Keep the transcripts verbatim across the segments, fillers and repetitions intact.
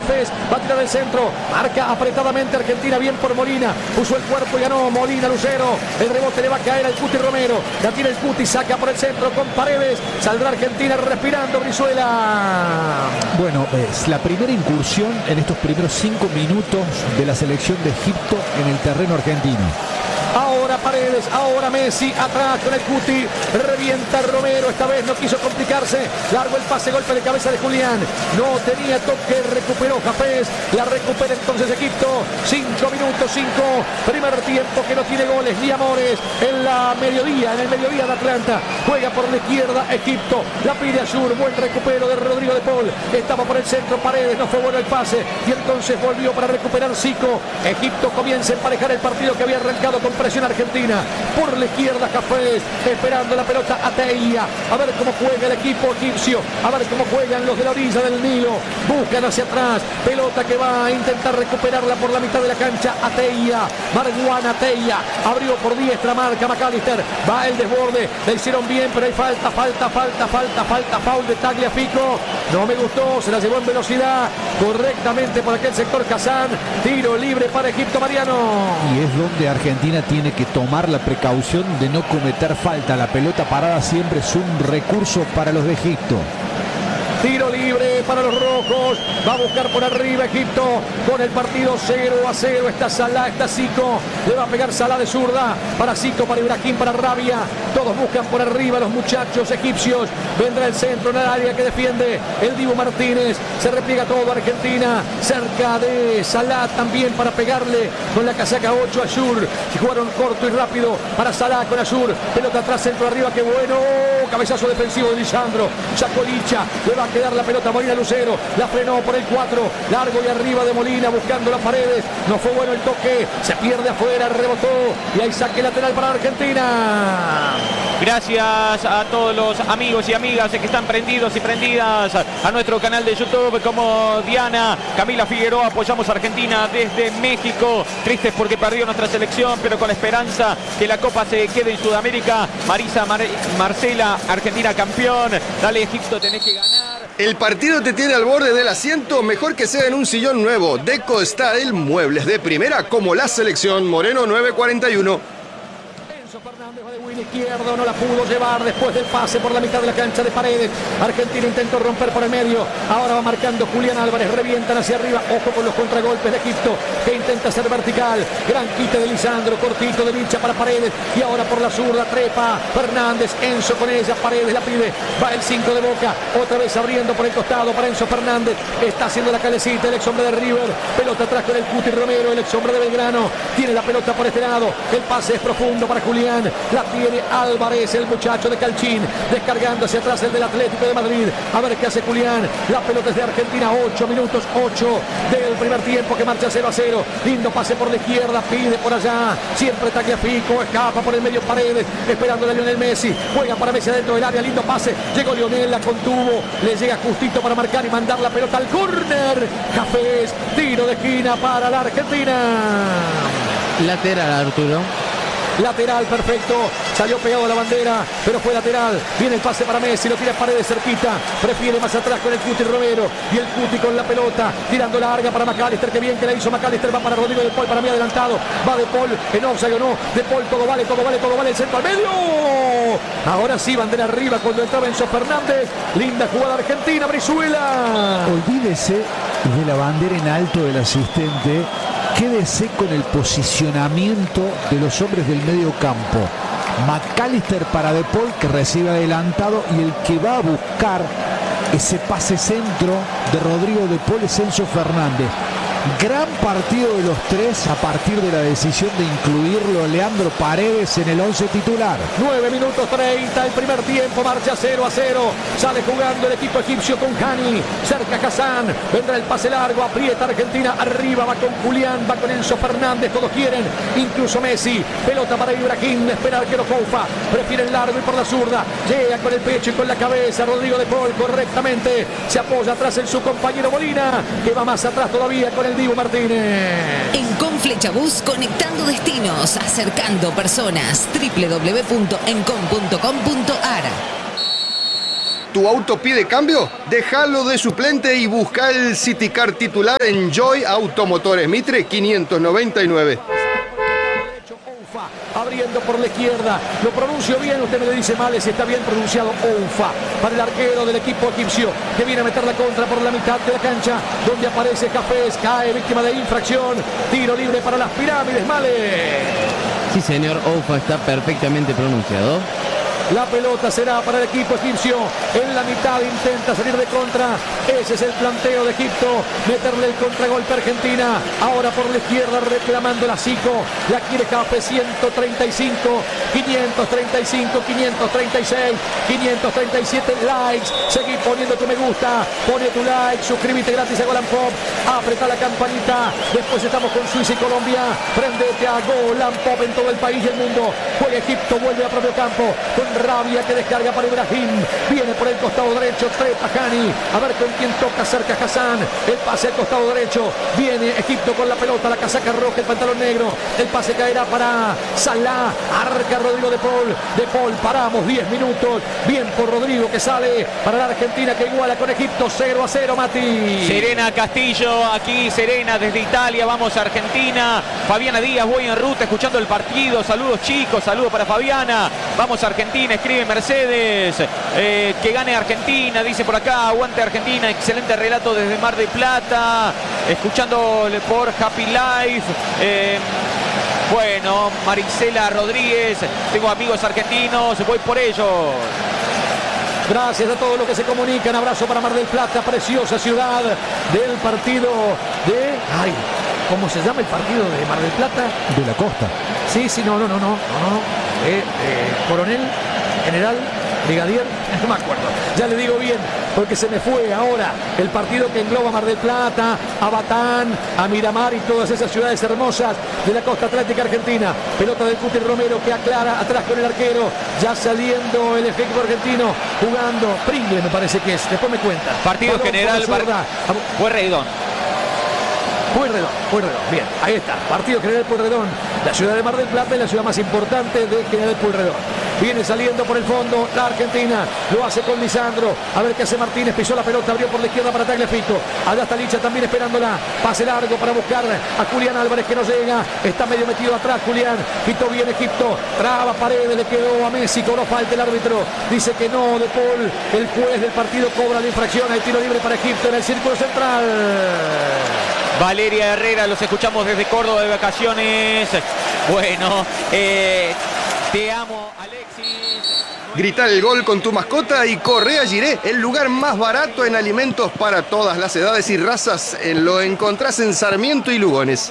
Cafés, va a tirar el centro, marca apretadamente Argentina, bien por Molina, puso el cuerpo y ganó Molina Lucero, el rebote le va a caer al Cuti Romero, la tiene el Cuti, saca por el centro con Paredes, saldrá Argentina respirando Brizuela. Bueno, es la primera incursión en estos primeros cinco minutos de la selección de Egipto en el terreno argentino. Ahora Paredes, ahora Messi, atrás con el Cuti, revienta Romero, esta vez no quiso complicarse, largo el pase, golpe de cabeza de Julián, no tenía toque, recuperó Cafés, la recupera entonces Egipto, cinco minutos, cinco, primer tiempo que no tiene goles ni amores, en la mediodía, en el mediodía de Atlanta, juega por la izquierda Egipto, la pide Ayur, buen recupero de Rodrigo de Paul, estaba por el centro Paredes, no fue bueno el pase, y entonces volvió para recuperar Zico, Egipto comienza a emparejar el partido que había arrancado con presión argentina, por la izquierda Cafés, esperando la pelota a Teia, a ver cómo juega el equipo egipcio, a ver cómo juegan los de la orilla del Nilo, buscan hacia atrás, pelota que va a intentar recuperarla por la mitad de la cancha a Teia, Marguana Teia, abrió por diestra, marca McAllister, va el desborde, le hicieron bien, pero hay falta, falta, falta, falta, falta, foul de Tagliafico, no me gustó, se la llevó en velocidad, correctamente por aquel sector Hassan, tiro libre para Egipto, Mariano. Y es donde Argentina tiene que tomar la precaución de no cometer falta. La pelota parada siempre es un recurso para los de Egipto. Tiro libre para los rojos, va a buscar por arriba Egipto con el partido cero a cero, está Salah, está Zico, le va a pegar Salah de zurda, para Zico, para Ibrahim, para Rabia, todos buscan por arriba los muchachos egipcios, vendrá el centro en el área que defiende el Dibu Martínez, se repliega todo Argentina, cerca de Salah también para pegarle con la casaca ocho a Ayur, que jugaron corto y rápido para Salah con Ayur, pelota atrás, centro arriba, qué bueno, cabezazo defensivo de Lisandro, sacó Licha, le va a quedar la pelota a Molina Lucero, la frenó por el cuatro, largo y arriba de Molina buscando las paredes, no fue bueno el toque, se pierde afuera, rebotó y hay saque lateral para Argentina. Gracias a todos los amigos y amigas que están prendidos y prendidas a nuestro canal de YouTube, como Diana, Camila Figueroa, apoyamos a Argentina desde México, tristes porque perdió nuestra selección, pero con la esperanza que la Copa se quede en Sudamérica. Marisa Mar Marcela, Argentina campeón, dale Egipto, tenés que ganar. El partido te tiene al borde del asiento, mejor que sea en un sillón nuevo. Deco Style, muebles de primera como la selección. Moreno nueve cuarenta y uno. Fernández va de win izquierdo, no la pudo llevar después del pase por la mitad de la cancha de Paredes. Argentina intentó romper por el medio, ahora va marcando Julián Álvarez, revientan hacia arriba, ojo con los contragolpes de Egipto, que intenta ser vertical, gran quite de Lisandro, cortito de Licha para Paredes, y ahora por la zurda trepa Fernández, Enzo con ella, Paredes la pide, va el cinco de Boca, otra vez abriendo por el costado para Enzo Fernández, está haciendo la calecita el ex hombre de River, pelota atrás con el Cuti Romero, el ex hombre de Belgrano, tiene la pelota por este lado, el pase es profundo para Julián, la tiene Álvarez, el muchacho de Calchín, descargando hacia atrás el del Atlético de Madrid, a ver qué hace Julián, la pelota es de Argentina, ocho minutos, ocho del primer tiempo que marcha cero a cero, lindo pase por la izquierda, pide por allá, siempre Tagliafico, escapa por el medio Paredes, esperando a Lionel Messi, juega para Messi adentro del área, lindo pase, llegó Lionel, la contuvo, le llega justito para marcar y mandar la pelota al córner, Cafés, tiro de esquina para la Argentina. Lateral, Arturo. Lateral, perfecto, salió pegado a la bandera, pero fue lateral, viene el pase para Messi, lo tira Paredes cerquita, prefiere más atrás con el Cuti Romero, y el Cuti con la pelota, tirando larga para McAllister, que bien que la hizo McAllister, va para Rodrigo de Paul, para mí adelantado, va de Paul, en offside o no, de Paul, todo vale, todo vale, todo vale, el centro al medio, ahora sí, bandera arriba cuando entraba Enzo Fernández, linda jugada argentina, Brizuela. Olvídese de la bandera en alto del asistente, quédese con el posicionamiento de los hombres del medio campo. McAllister para De Paul, que recibe adelantado, y el que va a buscar ese pase centro de Rodrigo De Paul es Enzo Fernández. Gran partido de los tres a partir de la decisión de incluirlo Leandro Paredes en el once titular. nueve minutos treinta, el primer tiempo, marcha cero a cero. Sale jugando el equipo egipcio con Hani. Cerca Hassan, vendrá el pase largo, aprieta Argentina, arriba va con Julián, va con Enzo Fernández, todos quieren, incluso Messi. Pelota para Ibrahim, espera que lo Coufa, prefiere el largo y por la zurda. Llega con el pecho y con la cabeza Rodrigo de Paul correctamente. Se apoya atrás en su compañero Molina, que va más atrás todavía con el Dibu Martínez. En Conflechabús, conectando destinos, acercando personas. doble u doble u doble u punto encom punto com punto ar. ¿Tu auto pide cambio? Déjalo de suplente y busca el City Car titular en Joy Automotores Mitre quinientos noventa y nueve. Abriendo por la izquierda, lo pronuncio bien, usted me lo dice mal, si está bien pronunciado. Oufa, para el arquero del equipo egipcio, que viene a meter la contra por la mitad de la cancha, donde aparece Cafés, cae víctima de infracción, tiro libre para las Pirámides. Male. Sí señor, Oufa está perfectamente pronunciado. La pelota será para el equipo egipcio. En la mitad intenta salir de contra. Ese es el planteo de Egipto. Meterle el contragolpe a Argentina. Ahora por la izquierda reclamando la Zico. La quiere Café. ciento treinta y cinco, quinientos treinta y cinco, quinientos treinta y seis, quinientos treinta y siete likes. Seguí poniendo tu me gusta. Pone tu like. Suscríbete gratis a Golan Pop. Apreta la campanita. Después estamos con Suiza y Colombia. Prendete a Golan Pop en todo el país y el mundo. Juega Egipto. Vuelve a propio campo. Con Rabia que descarga para Ibrahim. Viene por el costado derecho. Trepa Hani. A ver con quién toca cerca Hassan. El pase al costado derecho. Viene Egipto con la pelota. La casaca roja. El pantalón negro. El pase caerá para Salah. Arca Rodrigo de Paul. De Paul. Paramos diez minutos. Bien por Rodrigo que sale para la Argentina que iguala con Egipto. cero a cero, Mati. Serena Castillo. Aquí Serena desde Italia. Vamos a Argentina. Fabiana Díaz. Voy en ruta escuchando el partido. Saludos chicos. Saludos para Fabiana. Vamos a Argentina. Escribe Mercedes, eh, que gane Argentina, dice por acá, aguante Argentina, excelente relato desde Mar del Plata, escuchando por Happy Life. Eh, bueno, Marisela Rodríguez, tengo amigos argentinos, voy por ellos. Gracias a todos los que se comunican. Abrazo para Mar del Plata, preciosa ciudad del partido de... Ay, ¿cómo se llama el partido de Mar del Plata? De la costa. Sí, sí, no, no, no, no, no. Eh, eh, coronel, general, brigadier, no me acuerdo. Ya le digo bien, porque se me fue ahora el partido que engloba Mar del Plata, a Batán, a Miramar y todas esas ciudades hermosas de la costa atlántica argentina. Pelota del Cuti Romero que aclara atrás con el arquero, ya saliendo el equipo argentino, jugando Pringle me parece que es, después me cuentan. Partido Balón general, Pueyrredón. Pueyrredón, Pueyrredón, bien, ahí está, partido General Pueyrredón, la ciudad de Mar del Plata es la ciudad más importante de General Pueyrredón. Viene saliendo por el fondo la Argentina, lo hace con Lisandro, a ver qué hace Martínez, pisó la pelota, abrió por la izquierda para Tagliafico, allá está Licha también esperándola, pase largo para buscar a Julián Álvarez que no llega, está medio metido atrás Julián, quitó bien Egipto, traba Paredes, le quedó a Messi, cobró falta el árbitro, dice que no, De Paul, el juez del partido cobra la infracción, hay tiro libre para Egipto en el círculo central. Valeria Herrera, los escuchamos desde Córdoba de vacaciones. Bueno, eh, te amo, Alexis. Grita el gol con tu mascota y corre a Giré, el lugar más barato en alimentos para todas las edades y razas. Lo encontrás en Sarmiento y Lugones.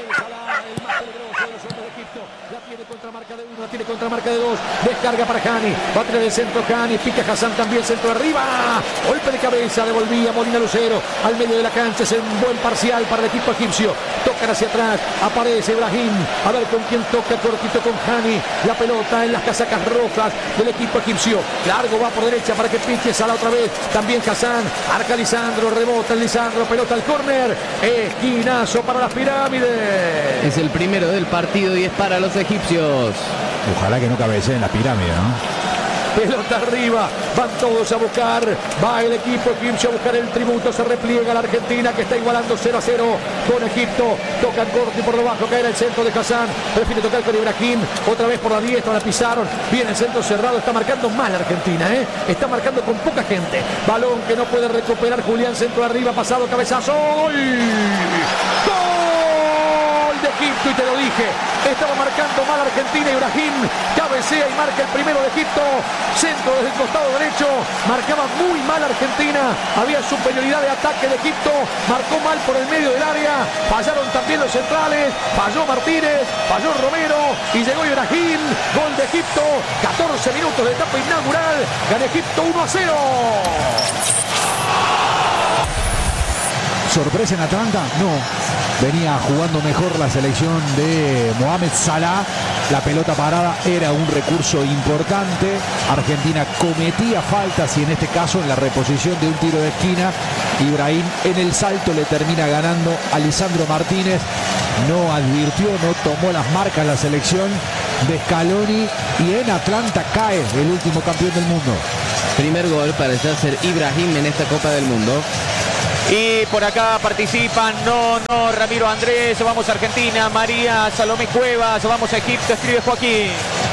Tiene contramarca de dos, descarga para Hani, va a tener el centro Hani, pica Hassan también, centro arriba, golpe de cabeza, devolvía Molina Lucero al medio de la cancha, es un buen parcial para el equipo egipcio, tocan hacia atrás, aparece Ibrahim, a ver con quién toca, cortito con Hani, la pelota en las casacas rojas del equipo egipcio, largo va por derecha para que pique, Sala otra vez, también Hassan, arca Lisandro, rebota el Lisandro, pelota al córner, esquinazo para las Pirámides. Es el primero del partido y es para los egipcios. Ojalá que no cabeceen la pirámide, ¿no? Pelota arriba, van todos a buscar, va el equipo egipcio a buscar el tributo, se repliega la Argentina que está igualando cero a cero con Egipto, tocan corto y por debajo cae el centro de Hassan, prefiere tocar con Ibrahim, otra vez por la diestra, la pisaron, viene el centro cerrado, está marcando mal Argentina, ¿eh? Está marcando con poca gente, balón que no puede recuperar Julián, centro arriba, pasado, cabezazo, ¡gol! ¡Gol! De Egipto y te lo dije, estaba marcando mal Argentina, Ibrahim cabecea y marca el primero de Egipto, centro desde el costado derecho, marcaba muy mal Argentina, había superioridad de ataque de Egipto, marcó mal por el medio del área, fallaron también los centrales, falló Martínez, falló Romero y llegó Ibrahim, gol de Egipto, catorce minutos de etapa inaugural, gana Egipto uno a cero. ¿Sorpresa en Atlanta? No. Venía jugando mejor la selección de Mohamed Salah. La pelota parada era un recurso importante. Argentina cometía faltas y en este caso en la reposición de un tiro de esquina, Ibrahim en el salto le termina ganando a Lisandro Martínez. No advirtió, no tomó las marcas la selección de Scaloni y en Atlanta cae el último campeón del mundo. Primer gol para Yasser Ibrahim en esta Copa del Mundo. Y por acá participan, no, no, Ramiro Andrés, vamos a Argentina, María Salomé Cuevas, vamos a Egipto, escribe Joaquín.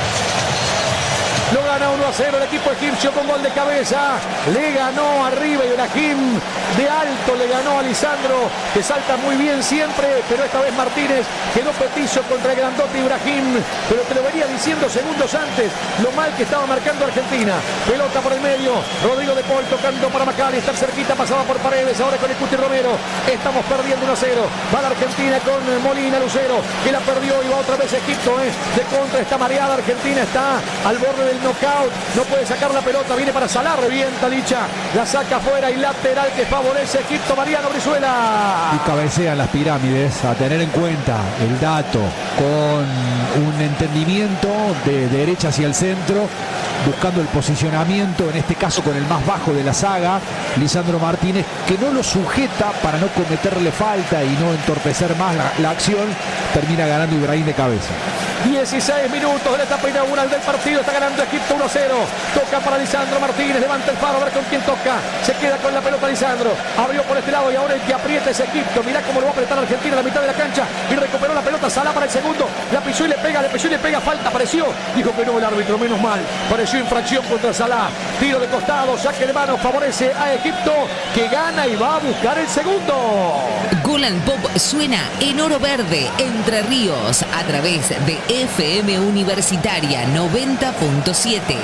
Lo gana uno a cero el equipo egipcio con gol de cabeza. Le ganó arriba Ibrahim. De alto le ganó a Lisandro, que salta muy bien siempre, pero esta vez Martínez quedó petizo contra el grandote Ibrahim. Pero te lo venía diciendo segundos antes lo mal que estaba marcando Argentina. Pelota por el medio, Rodrigo de Paul tocando para Macalister, cerquita, pasaba por Paredes, ahora con el Cuti Romero. Estamos perdiendo uno a cero. Va la Argentina con Molina Lucero, que la perdió y va otra vez Egipto. ¿eh? De contra está mareada Argentina, está al borde del knockout, no puede sacar la pelota, viene para Salah, revienta Licha, la saca afuera y lateral que favorece a Egipto, Mariano Brizuela. Y cabecean las pirámides, a tener en cuenta el dato, con un entendimiento de derecha hacia el centro, buscando el posicionamiento, en este caso con el más bajo de la saga, Lisandro Martínez, que no lo sujeta para no cometerle falta y no entorpecer más la, la acción, termina ganando Ibrahim de cabeza. dieciséis minutos de la etapa inaugural del partido, está ganando Egipto uno a cero, toca para Lisandro Martínez, levanta el faro, a ver con quién toca, se queda con la pelota Lisandro, abrió por este lado y ahora el que aprieta es Egipto, mirá cómo lo va a apretar Argentina a la mitad de la cancha y recuperó la pelota, Salah para el segundo, la pisó y le pega, le pisó y le pega, falta, pareció, dijo que no el árbitro, menos mal, pareció infracción contra Salah, tiro de costado, saque de mano, favorece a Egipto, que gana y va a buscar el segundo. Golan Pop suena en Oro Verde, Entre Ríos, a través de F M Universitaria noventa punto siete.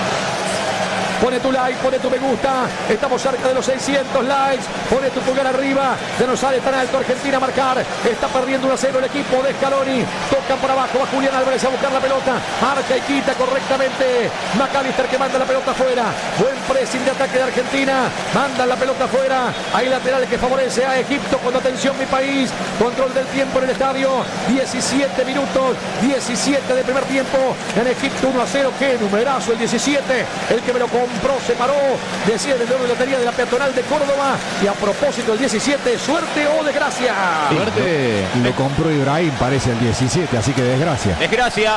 Pone tu like, pone tu me gusta. Estamos cerca de los seiscientos likes. Pone tu pulgar arriba. Ya no sale tan alto Argentina a marcar. Está perdiendo uno a cero el equipo de Scaloni. Tocan por abajo. Va Julián Álvarez a buscar la pelota. Marca y quita correctamente. Macalister que manda la pelota afuera. Buen pressing de ataque de Argentina. Mandan la pelota afuera. Hay lateral que favorece a Egipto. Con atención mi país. Control del tiempo en el estadio. diecisiete minutos. diecisiete de primer tiempo. En Egipto uno a cero. Qué numerazo el diecisiete. El que me lo compró. Se paró, decía el de lotería de la peatonal de Córdoba. Y a propósito el diecisiete, suerte o desgracia. Suerte. Lo compró Ibrahim, parece el diecisiete, así que desgracia. Desgracia.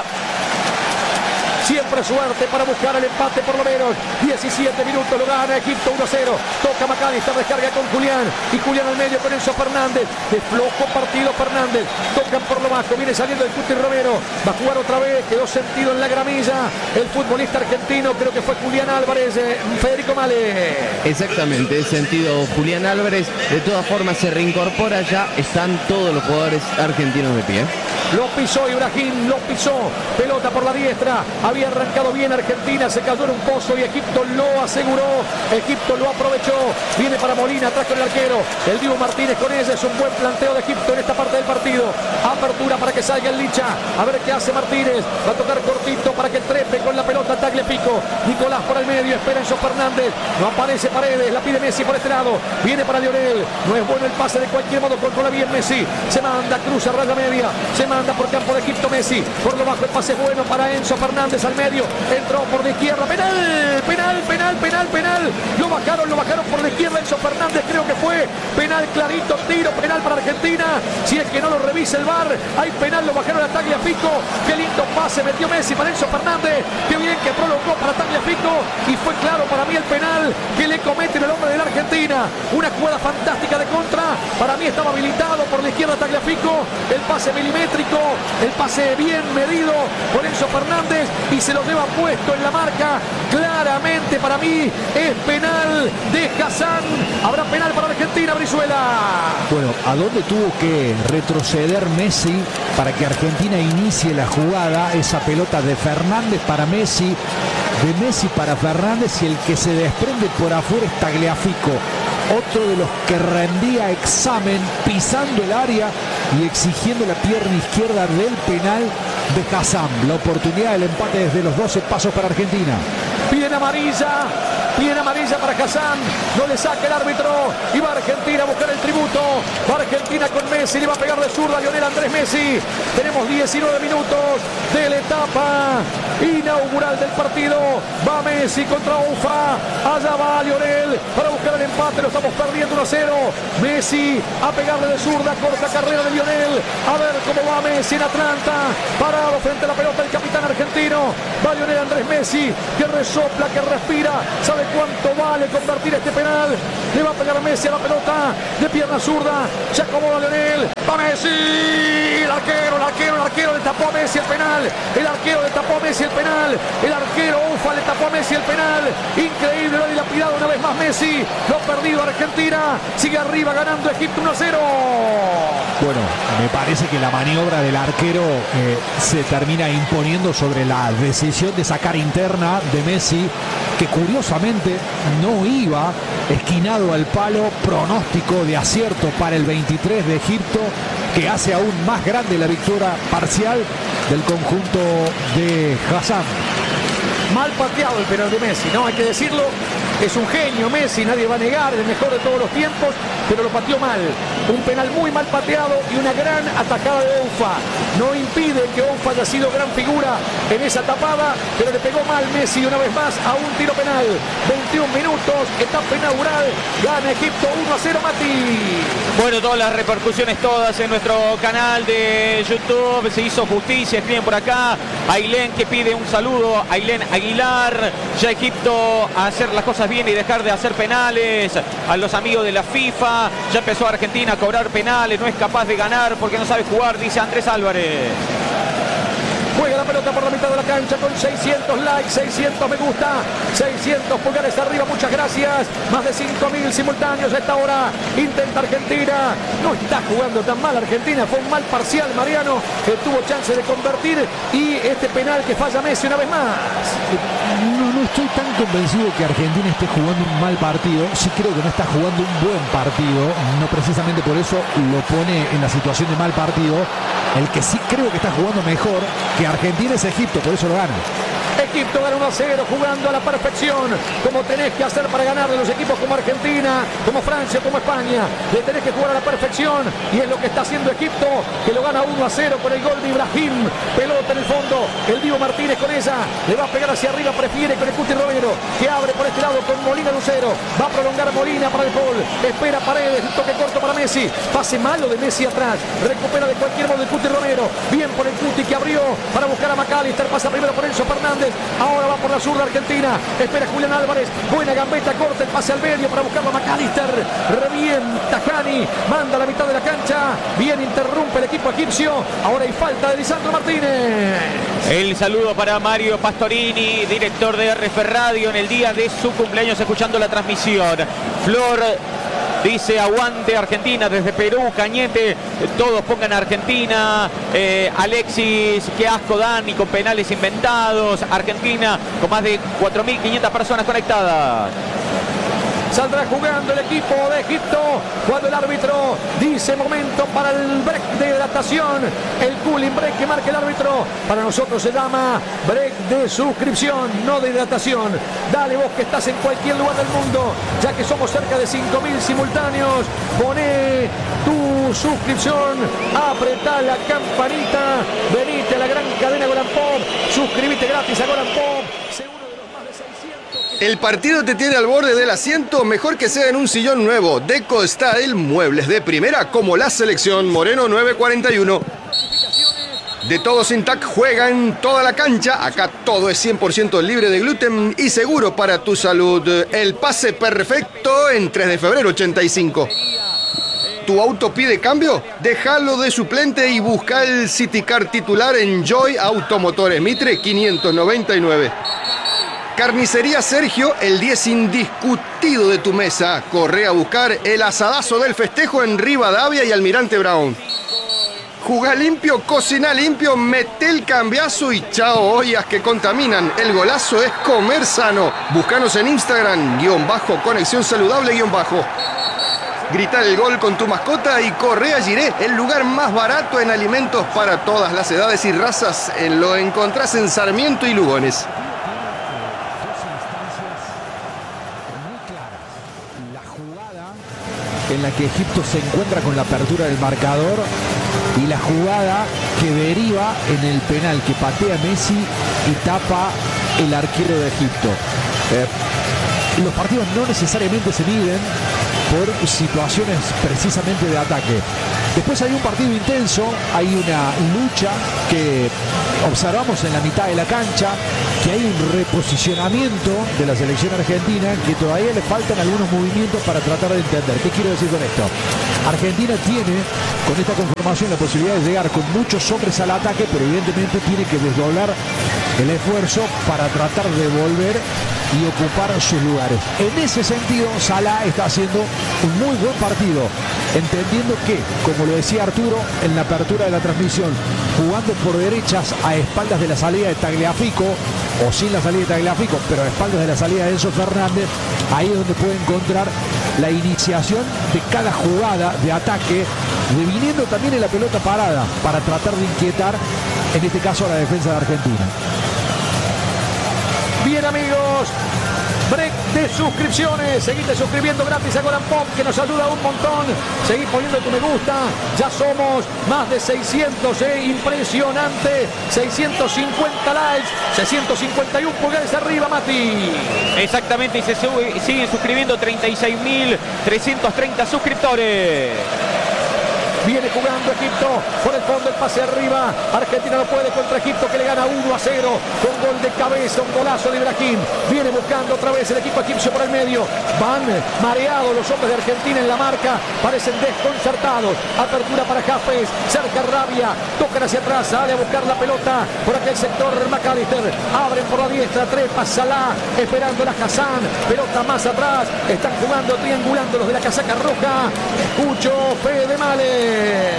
Siempre suerte para buscar el empate por lo menos. diecisiete minutos, lo gana Egipto uno a cero. Toca Macalister, descarga con Julián. Y Julián al medio con Enzo Fernández. De flojo partido Fernández. Tocan por lo bajo, viene saliendo el Cuti Romero. Va a jugar otra vez, quedó sentido en la gramilla. El futbolista argentino, creo que fue Julián Álvarez. Eh, Federico Male. Exactamente, sentido Julián Álvarez. De todas formas se reincorpora ya. Están todos los jugadores argentinos de pie. Lo pisó Ibrahim, lo pisó. Pelota por la diestra. Había arrancado bien Argentina, se cayó en un pozo y Egipto lo aseguró. Egipto lo aprovechó. Viene para Molina, atrás con el arquero. El Dibu Martínez con ella. Es un buen planteo de Egipto en esta parte del partido. Apertura para que salga el Licha. A ver qué hace Martínez. Va a tocar cortito para que trepe con la pelota Tagliafico. Nicolás por el medio. Espera Enzo Fernández. No aparece Paredes. La pide Messi por este lado. Viene para Lionel. No es bueno el pase de cualquier modo. Controla bien Messi. Se manda, cruza, raya media. Se manda por campo de Egipto Messi. Por lo bajo el pase bueno para Enzo Fernández al medio. Entró por la izquierda. Penal, penal, penal, penal, penal. Lo bajaron, lo bajaron por la izquierda. Enzo Fernández creo que fue penal clarito. Tiro penal para Argentina. Si es que no lo revisa el V A R. Hay penal, lo bajaron a Tagliafico. Qué lindo pase metió Messi para Enzo Fernández. Qué bien que prolongó para Tagliafico. Y fue claro para mí el penal que le comete el hombre de la Argentina. Una jugada fantástica de contra. Para mí estaba habilitado por la izquierda Tagliafico. El pase milimétrico. El pase bien medido por Enzo Fernández. Y se lo lleva puesto en la marca. Claramente para mí es penal de Hassan. Habrá penal para Argentina, Brizuela. Bueno, ¿a dónde tuvo que retroceder Messi para que Argentina inicie la jugada? Esa pelota de Fernández para Messi, de Messi para Fernández, y el que se desprende por afuera es Tagliafico. Otro de los que rendía examen pisando el área y exigiendo la pierna izquierda del penal de Hassan. La oportunidad del empate desde los doce pasos para Argentina. Bien amarilla, bien amarilla para Hassan. No le saca el árbitro. Y va Argentina a buscar el tributo. Va Argentina con Messi. Le va a pegar de zurda a Lionel Andrés Messi. Tenemos diecinueve minutos de la etapa inaugural del partido. Va Messi contra Ufa. Allá va Lionel para buscar el empate. Lo estamos perdiendo uno a cero. Messi a pegarle de zurda. Corta carrera de Lionel. A ver cómo va Messi en Atlanta. Parado frente a la pelota el capitán argentino. Va Lionel Andrés Messi, que resopla, que respira. Sabe ¿Sabe cuánto vale convertir este penal? Le va a pegar Messi a la pelota de pierna zurda. Se acomoda Lionel. ¡Va Messi! El arquero, el arquero, el arquero le tapó a Messi el penal. El arquero le tapó a Messi el penal. El arquero Ufa le tapó a Messi el penal. Increíble, lo ha dilapidado una vez más Messi. Lo ha perdido Argentina. Sigue arriba ganando Egipto uno a cero. Bueno, me parece que la maniobra del arquero eh, se termina imponiendo sobre la decisión de sacar interna de Messi, que curiosamente no iba esquinado al palo. Pronóstico de acierto para el veintitrés de Egipto, que hace aún más grande la victoria parcial del conjunto de Hassan. Mal pateado el penal de Messi, ¿no? Hay que decirlo. Es un genio Messi, nadie va a negar, el mejor de todos los tiempos, pero lo pateó mal. Un penal muy mal pateado y una gran atajada de Oufa. No impide que Oufa haya sido gran figura en esa tapada, pero le pegó mal Messi una vez más a un tiro penal. veintiún minutos, etapa inaugural, gana Egipto uno a cero, Mati. Bueno, todas las repercusiones todas en nuestro canal de YouTube. Se hizo justicia, escriben por acá. Ailén que pide un saludo, Ailén Aguilar. Ya Egipto a hacer las cosas bien y dejar de hacer penales. A los amigos de la FIFA, ya empezó Argentina a cobrar penales, no es capaz de ganar porque no sabe jugar, dice Andrés Álvarez. Juega la pelota por la mitad de la cancha con seiscientos likes, seiscientos me gusta, seiscientos pulgares arriba, muchas gracias. Más de cinco mil simultáneos a esta hora. Intenta Argentina, no está jugando tan mal Argentina, fue un mal parcial Mariano, que tuvo chance de convertir, y este penal que falla Messi una vez más. No, no estoy tan convencido que Argentina esté jugando un mal partido. Sí creo que no está jugando un buen partido. No precisamente por eso lo pone en la situación de mal partido. El que sí creo que está jugando mejor que Argentina es Egipto, por eso lo gana. Egipto gana uno a cero, jugando a la perfección, como tenés que hacer para ganar de los equipos como Argentina, como Francia, como España. Le tenés que jugar a la perfección, y es lo que está haciendo Egipto, que lo gana uno a cero con el gol de Ibrahim. Pelota en el fondo, el Divo Martínez con ella, le va a pegar hacia arriba, prefiere con el Cuti Romero, que abre por este lado con Molina Lucero. Va a prolongar Molina para el gol, espera Paredes, un toque corto para Messi, pase malo de Messi atrás, recupera de cualquier modo el Cuti Romero, bien por el Cuti que abrió para buscar a McAllister, pasa primero por Enzo Fernández. Ahora va por la zurda Argentina. Espera Julián Álvarez. Buena gambeta, corta el pase al medio para buscarlo a McAllister. Revienta Jani. Manda a la mitad de la cancha. Bien interrumpe el equipo egipcio. Ahora hay falta de Lisandro Martínez. El saludo para Mario Pastorini, director de R F Radio, en el día de su cumpleaños, escuchando la transmisión. Flor dice aguante Argentina desde Perú. Cañete, todos pongan a Argentina. eh, Alexis, qué asco Dani con penales inventados. Argentina con más de cuatro mil quinientas personas conectadas. Saldrá jugando el equipo de Egipto cuando el árbitro dice momento para el break de hidratación. El cooling break que marca el árbitro. Para nosotros se llama break de suscripción, no de hidratación. Dale vos que estás en cualquier lugar del mundo, ya que somos cerca de cinco mil simultáneos. Poné tu suscripción, apretá la campanita, venite a la gran cadena Golan Pop, suscribite gratis a Golan Pop. El partido te tiene al borde del asiento, mejor que sea en un sillón nuevo. Deco Style, muebles de primera como la selección Moreno nueve cuarenta y uno. De todo sin tac, juega en toda la cancha. Acá todo es cien por ciento libre de gluten y seguro para tu salud. El pase perfecto en tres de febrero ochenta y cinco. ¿Tu auto pide cambio? Déjalo de suplente y busca el City Car titular en Joy Automotores Mitre quinientos noventa y nueve. Carnicería Sergio, el diez indiscutido de tu mesa. Corre a buscar el asadazo del festejo en Rivadavia y Almirante Brown. Jugá limpio, cocina limpio, mete el cambiazo y chao ollas que contaminan. El golazo es comer sano. Búscanos en Instagram, guión bajo, conexión saludable, guión bajo. Gritar el gol con tu mascota y corre a Giré, el lugar más barato en alimentos para todas las edades y razas. Lo encontrás en Sarmiento y Lugones. En la que Egipto se encuentra con la apertura del marcador, y la jugada que deriva en el penal que patea Messi y tapa el arquero de Egipto. Eh, los partidos no necesariamente se miden por situaciones precisamente de ataque. Después hay un partido intenso, hay una lucha que observamos en la mitad de la cancha, que hay un reposicionamiento de la selección argentina, que todavía le faltan algunos movimientos para tratar de entender. ¿Qué quiero decir con esto? Argentina tiene con esta conformación la posibilidad de llegar con muchos hombres al ataque, pero evidentemente tiene que desdoblar el esfuerzo para tratar de volver y ocupar sus lugares. En ese sentido, Salah está haciendo un muy buen partido, entendiendo que, como lo decía Arturo en la apertura de la transmisión, jugando por derechas a espaldas de la salida de Tagliafico, o sin la salida de Tagliafico, pero a espaldas de la salida de Enzo Fernández, ahí es donde puede encontrar la iniciación de cada jugada de ataque, deviniendo también en la pelota parada, para tratar de inquietar, en este caso, a la defensa de Argentina. Bien, amigos, break de suscripciones. Seguite suscribiendo gratis a Goran Pop, que nos ayuda un montón. Seguí poniendo tu me gusta. Ya somos más de seiscientos, ¿eh? Impresionante. seiscientos cincuenta likes, seiscientos cincuenta y uno pulgares arriba, Mati. Exactamente, y se sube, siguen suscribiendo treinta y seis mil trescientos treinta suscriptores. Viene jugando Egipto por el fondo, el pase arriba. Argentina no puede contra Egipto, que le gana uno a cero con gol de cabeza, un golazo de Ibrahim. Viene buscando otra vez el equipo egipcio por el medio. Van mareados los hombres de Argentina en la marca, parecen desconcertados. Apertura para Hafez, cerca Rabia, tocan hacia atrás, sale a buscar la pelota por aquel sector. McAllister, abren por la diestra, trepa Salah, esperando la Hassan, pelota más atrás. Están jugando, triangulando los de la casaca roja. Escucho Fede Male.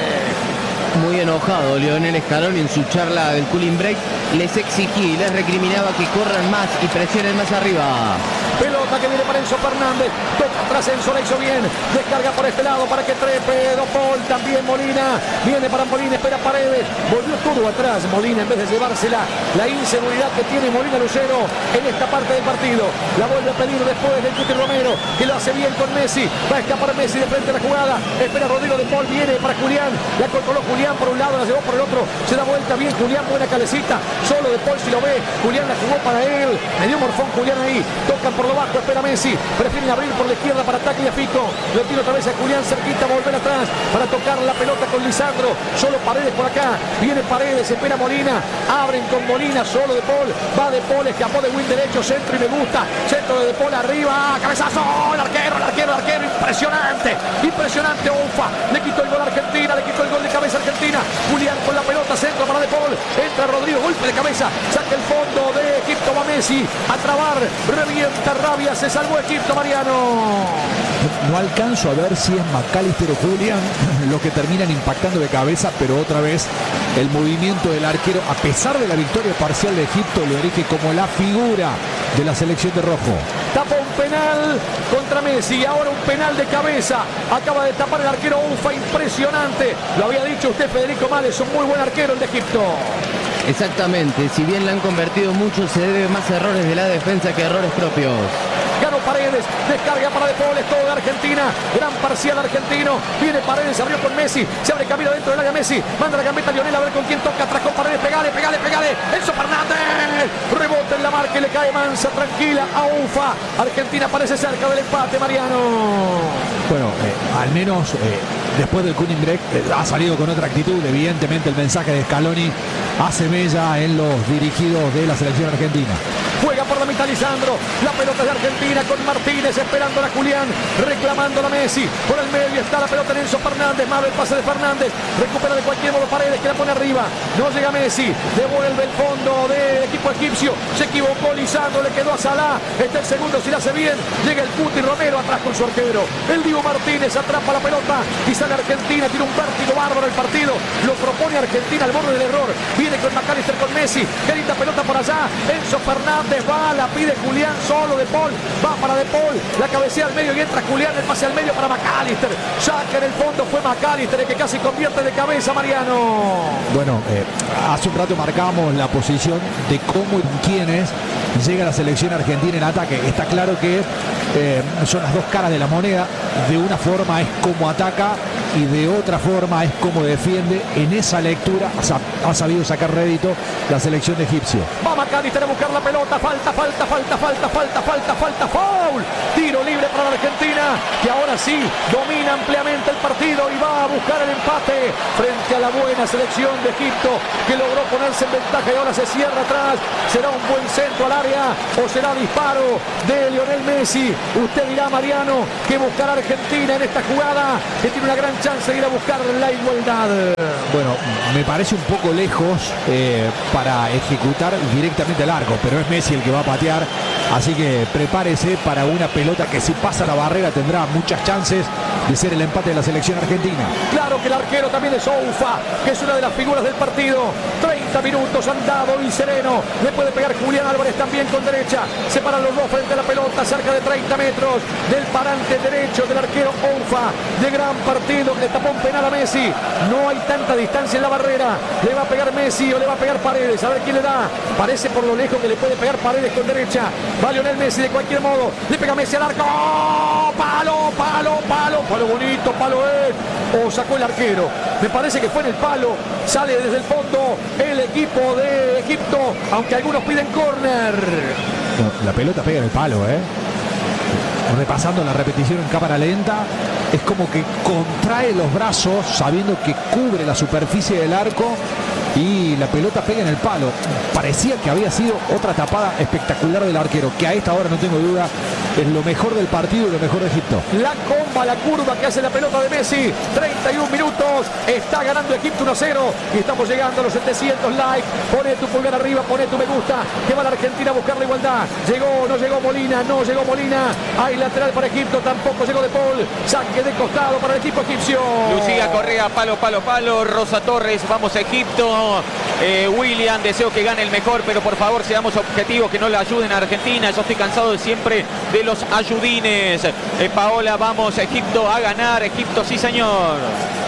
Muy enojado Lionel Scaloni en su charla del cooling break, les exigía y les recriminaba que corran más y presionen más arriba. Pelota que viene para Enzo Fernández, toca atrás, Enzo la hizo bien, descarga por este lado para que trepe De Paul, también Molina, viene para Molina, espera Paredes, volvió todo atrás Molina en vez de llevársela, la inseguridad que tiene Molina Lucero en esta parte del partido, la vuelve a pedir después del Cuti Romero, que lo hace bien con Messi, va a escapar Messi de frente a la jugada, espera Rodrigo De Paul, viene para Julián, la controló Julián por un lado, la llevó por el otro, se da vuelta bien Julián, buena calecita, solo De Paul si lo ve, Julián la jugó para él, le dio morfón Julián ahí, tocan por lo bajo, espera Messi, prefieren abrir por la izquierda para Tagliafico, lo tira otra vez a Julián cerquita, volver atrás para tocar la pelota con Lisandro, solo Paredes por acá, viene Paredes, espera Molina, abren con Molina, solo De Paul, va De Paul, escapó de win derecho, centro y me gusta, centro de De Paul arriba, cabezazo, el arquero, el arquero, el arquero, impresionante, impresionante, Ufa, le quitó el gol a Argentina, le quitó el gol de cabeza a Argentina, Julián con la pelota, centro para De Paul, entra Rodrigo, golpe de cabeza, saca el fondo de Egipto, va Messi, a trabar, revienta Rabia, se salvó Egipto, Mariano. No alcanzo a ver si es McAllister o Julián los que terminan impactando de cabeza, pero otra vez el movimiento del arquero, a pesar de la victoria parcial de Egipto, lo erige como la figura de la selección de rojo. Tapa un penal contra Messi y ahora un penal de cabeza. Acaba de tapar el arquero Ufa, impresionante. Lo había dicho usted, Federico Males, un muy buen arquero el de Egipto. Exactamente, si bien le han convertido mucho, se debe más a errores de la defensa que a errores propios. Ganó Paredes, descarga para De Paul, es todo de Argentina, gran parcial argentino, viene Paredes, abrió con Messi, se abre camino dentro del área Messi, manda la gambeta a Lionel a ver con quién toca, atrás con Paredes, pegale, pegale, pegale, Enzo Fernández, rebota en la marca y le cae mansa, tranquila a Ufa, Argentina parece cerca del empate, Mariano. Bueno, eh, al menos eh, después del cooling break eh, ha salido con otra actitud, evidentemente el mensaje de Scaloni hace mella en los dirigidos de la selección argentina. Juega por la mitad Lisandro, la pelota de Argentina con Martínez esperando a Julián, reclamando a Messi, por el medio está la pelota de Enzo Fernández, mal el pase de Fernández, recupera de cualquier modo Paredes que la pone arriba, no llega Messi, devuelve el fondo del equipo egipcio, se equivocó Lisandro, le quedó a Salah, está el segundo si la hace bien, llega el Cuti Romero atrás con su arquero, el Dibu Martínez atrapa la pelota y sale Argentina, tiene un vértigo bárbaro el partido, lo propone Argentina al borde del error, viene con McAllister con Messi, qué linda pelota por allá, Enzo Fernández va, la pide Julián, solo De Paul, va para De Paul, la cabecea al medio y entra Julián, el pase al medio para McAllister, saca en el fondo, fue McAllister el que casi convierte de cabeza, Mariano. Bueno, eh, hace un rato marcamos la posición de cómo y con quiénes llega la selección argentina en ataque. Está claro que eh, son las dos caras de la moneda. De una forma es como ataca y de otra forma es como defiende. En esa lectura ha sabido sacar rédito la selección de egipcio. Va McAllister a buscar la pelota, falta, falta, falta, falta, falta, falta, falta, foul. Tiro libre para la Argentina, que ahora sí domina ampliamente el partido y va a buscar el empate frente a la buena selección de Egipto, que logró ponerse en ventaja y ahora se cierra atrás. ¿Será un buen centro al área o será disparo de Lionel Messi? Usted dirá, Mariano, que buscará Argentina en esta jugada, que tiene una gran chance de ir a buscar la igualdad. Bueno, me parece un poco lejos eh, para ejecutar directamente al arco, pero es Messi el que va a patear, así que prepárese para una pelota que si pasa la barrera tendrá muchas chances de ser el empate de la selección argentina. Claro que el arquero también es Oufa, que es una de las figuras del partido. treinta minutos andado y sereno. Le puede pegar Julián Álvarez también con derecha. Separan los dos frente a la pelota, cerca de treinta metros del parante derecho del arquero Oufa. De gran partido, le tapó un penal a Messi. No hay tanta distancia en la barrera. Le va a pegar Messi o le va a pegar Paredes. A ver quién le da. Parece por lo lejos que le puede pegar Paredes con derecha. Va Lionel Messi de cualquier modo. Le pega Messi al arco. ¡Oh! Palo, palo, palo. Palo bonito, palo es. O sacó el arquero. Me parece que fue en el palo. Sale desde el fondo el equipo de Egipto, aunque algunos piden córner. No, la pelota pega en el palo, ¿eh? Repasando la repetición en cámara lenta, es como que contrae los brazos sabiendo que cubre la superficie del arco y la pelota pega en el palo. Parecía que había sido otra tapada espectacular del arquero, que a esta hora no tengo duda es lo mejor del partido y lo mejor de Egipto. La comba, la curva que hace la pelota de Messi. treinta y un minutos. Está ganando Egipto uno a cero. Y estamos llegando a los setecientos likes. Pone tu pulgar arriba, pone tu me gusta. Que va la Argentina a buscar la igualdad. Llegó, no llegó Molina, no llegó Molina. Hay lateral para Egipto, tampoco llegó De Paul. Saque de costado para el equipo egipcio. Lucía Correa, palo, palo, palo. Rosa Torres, vamos a Egipto. Eh, William, deseo que gane el mejor, pero por favor seamos objetivos, que no le ayuden a Argentina. Yo estoy cansado de siempre de los ayudines. Eh, Paola, vamos a Egipto a ganar. Egipto, sí señor.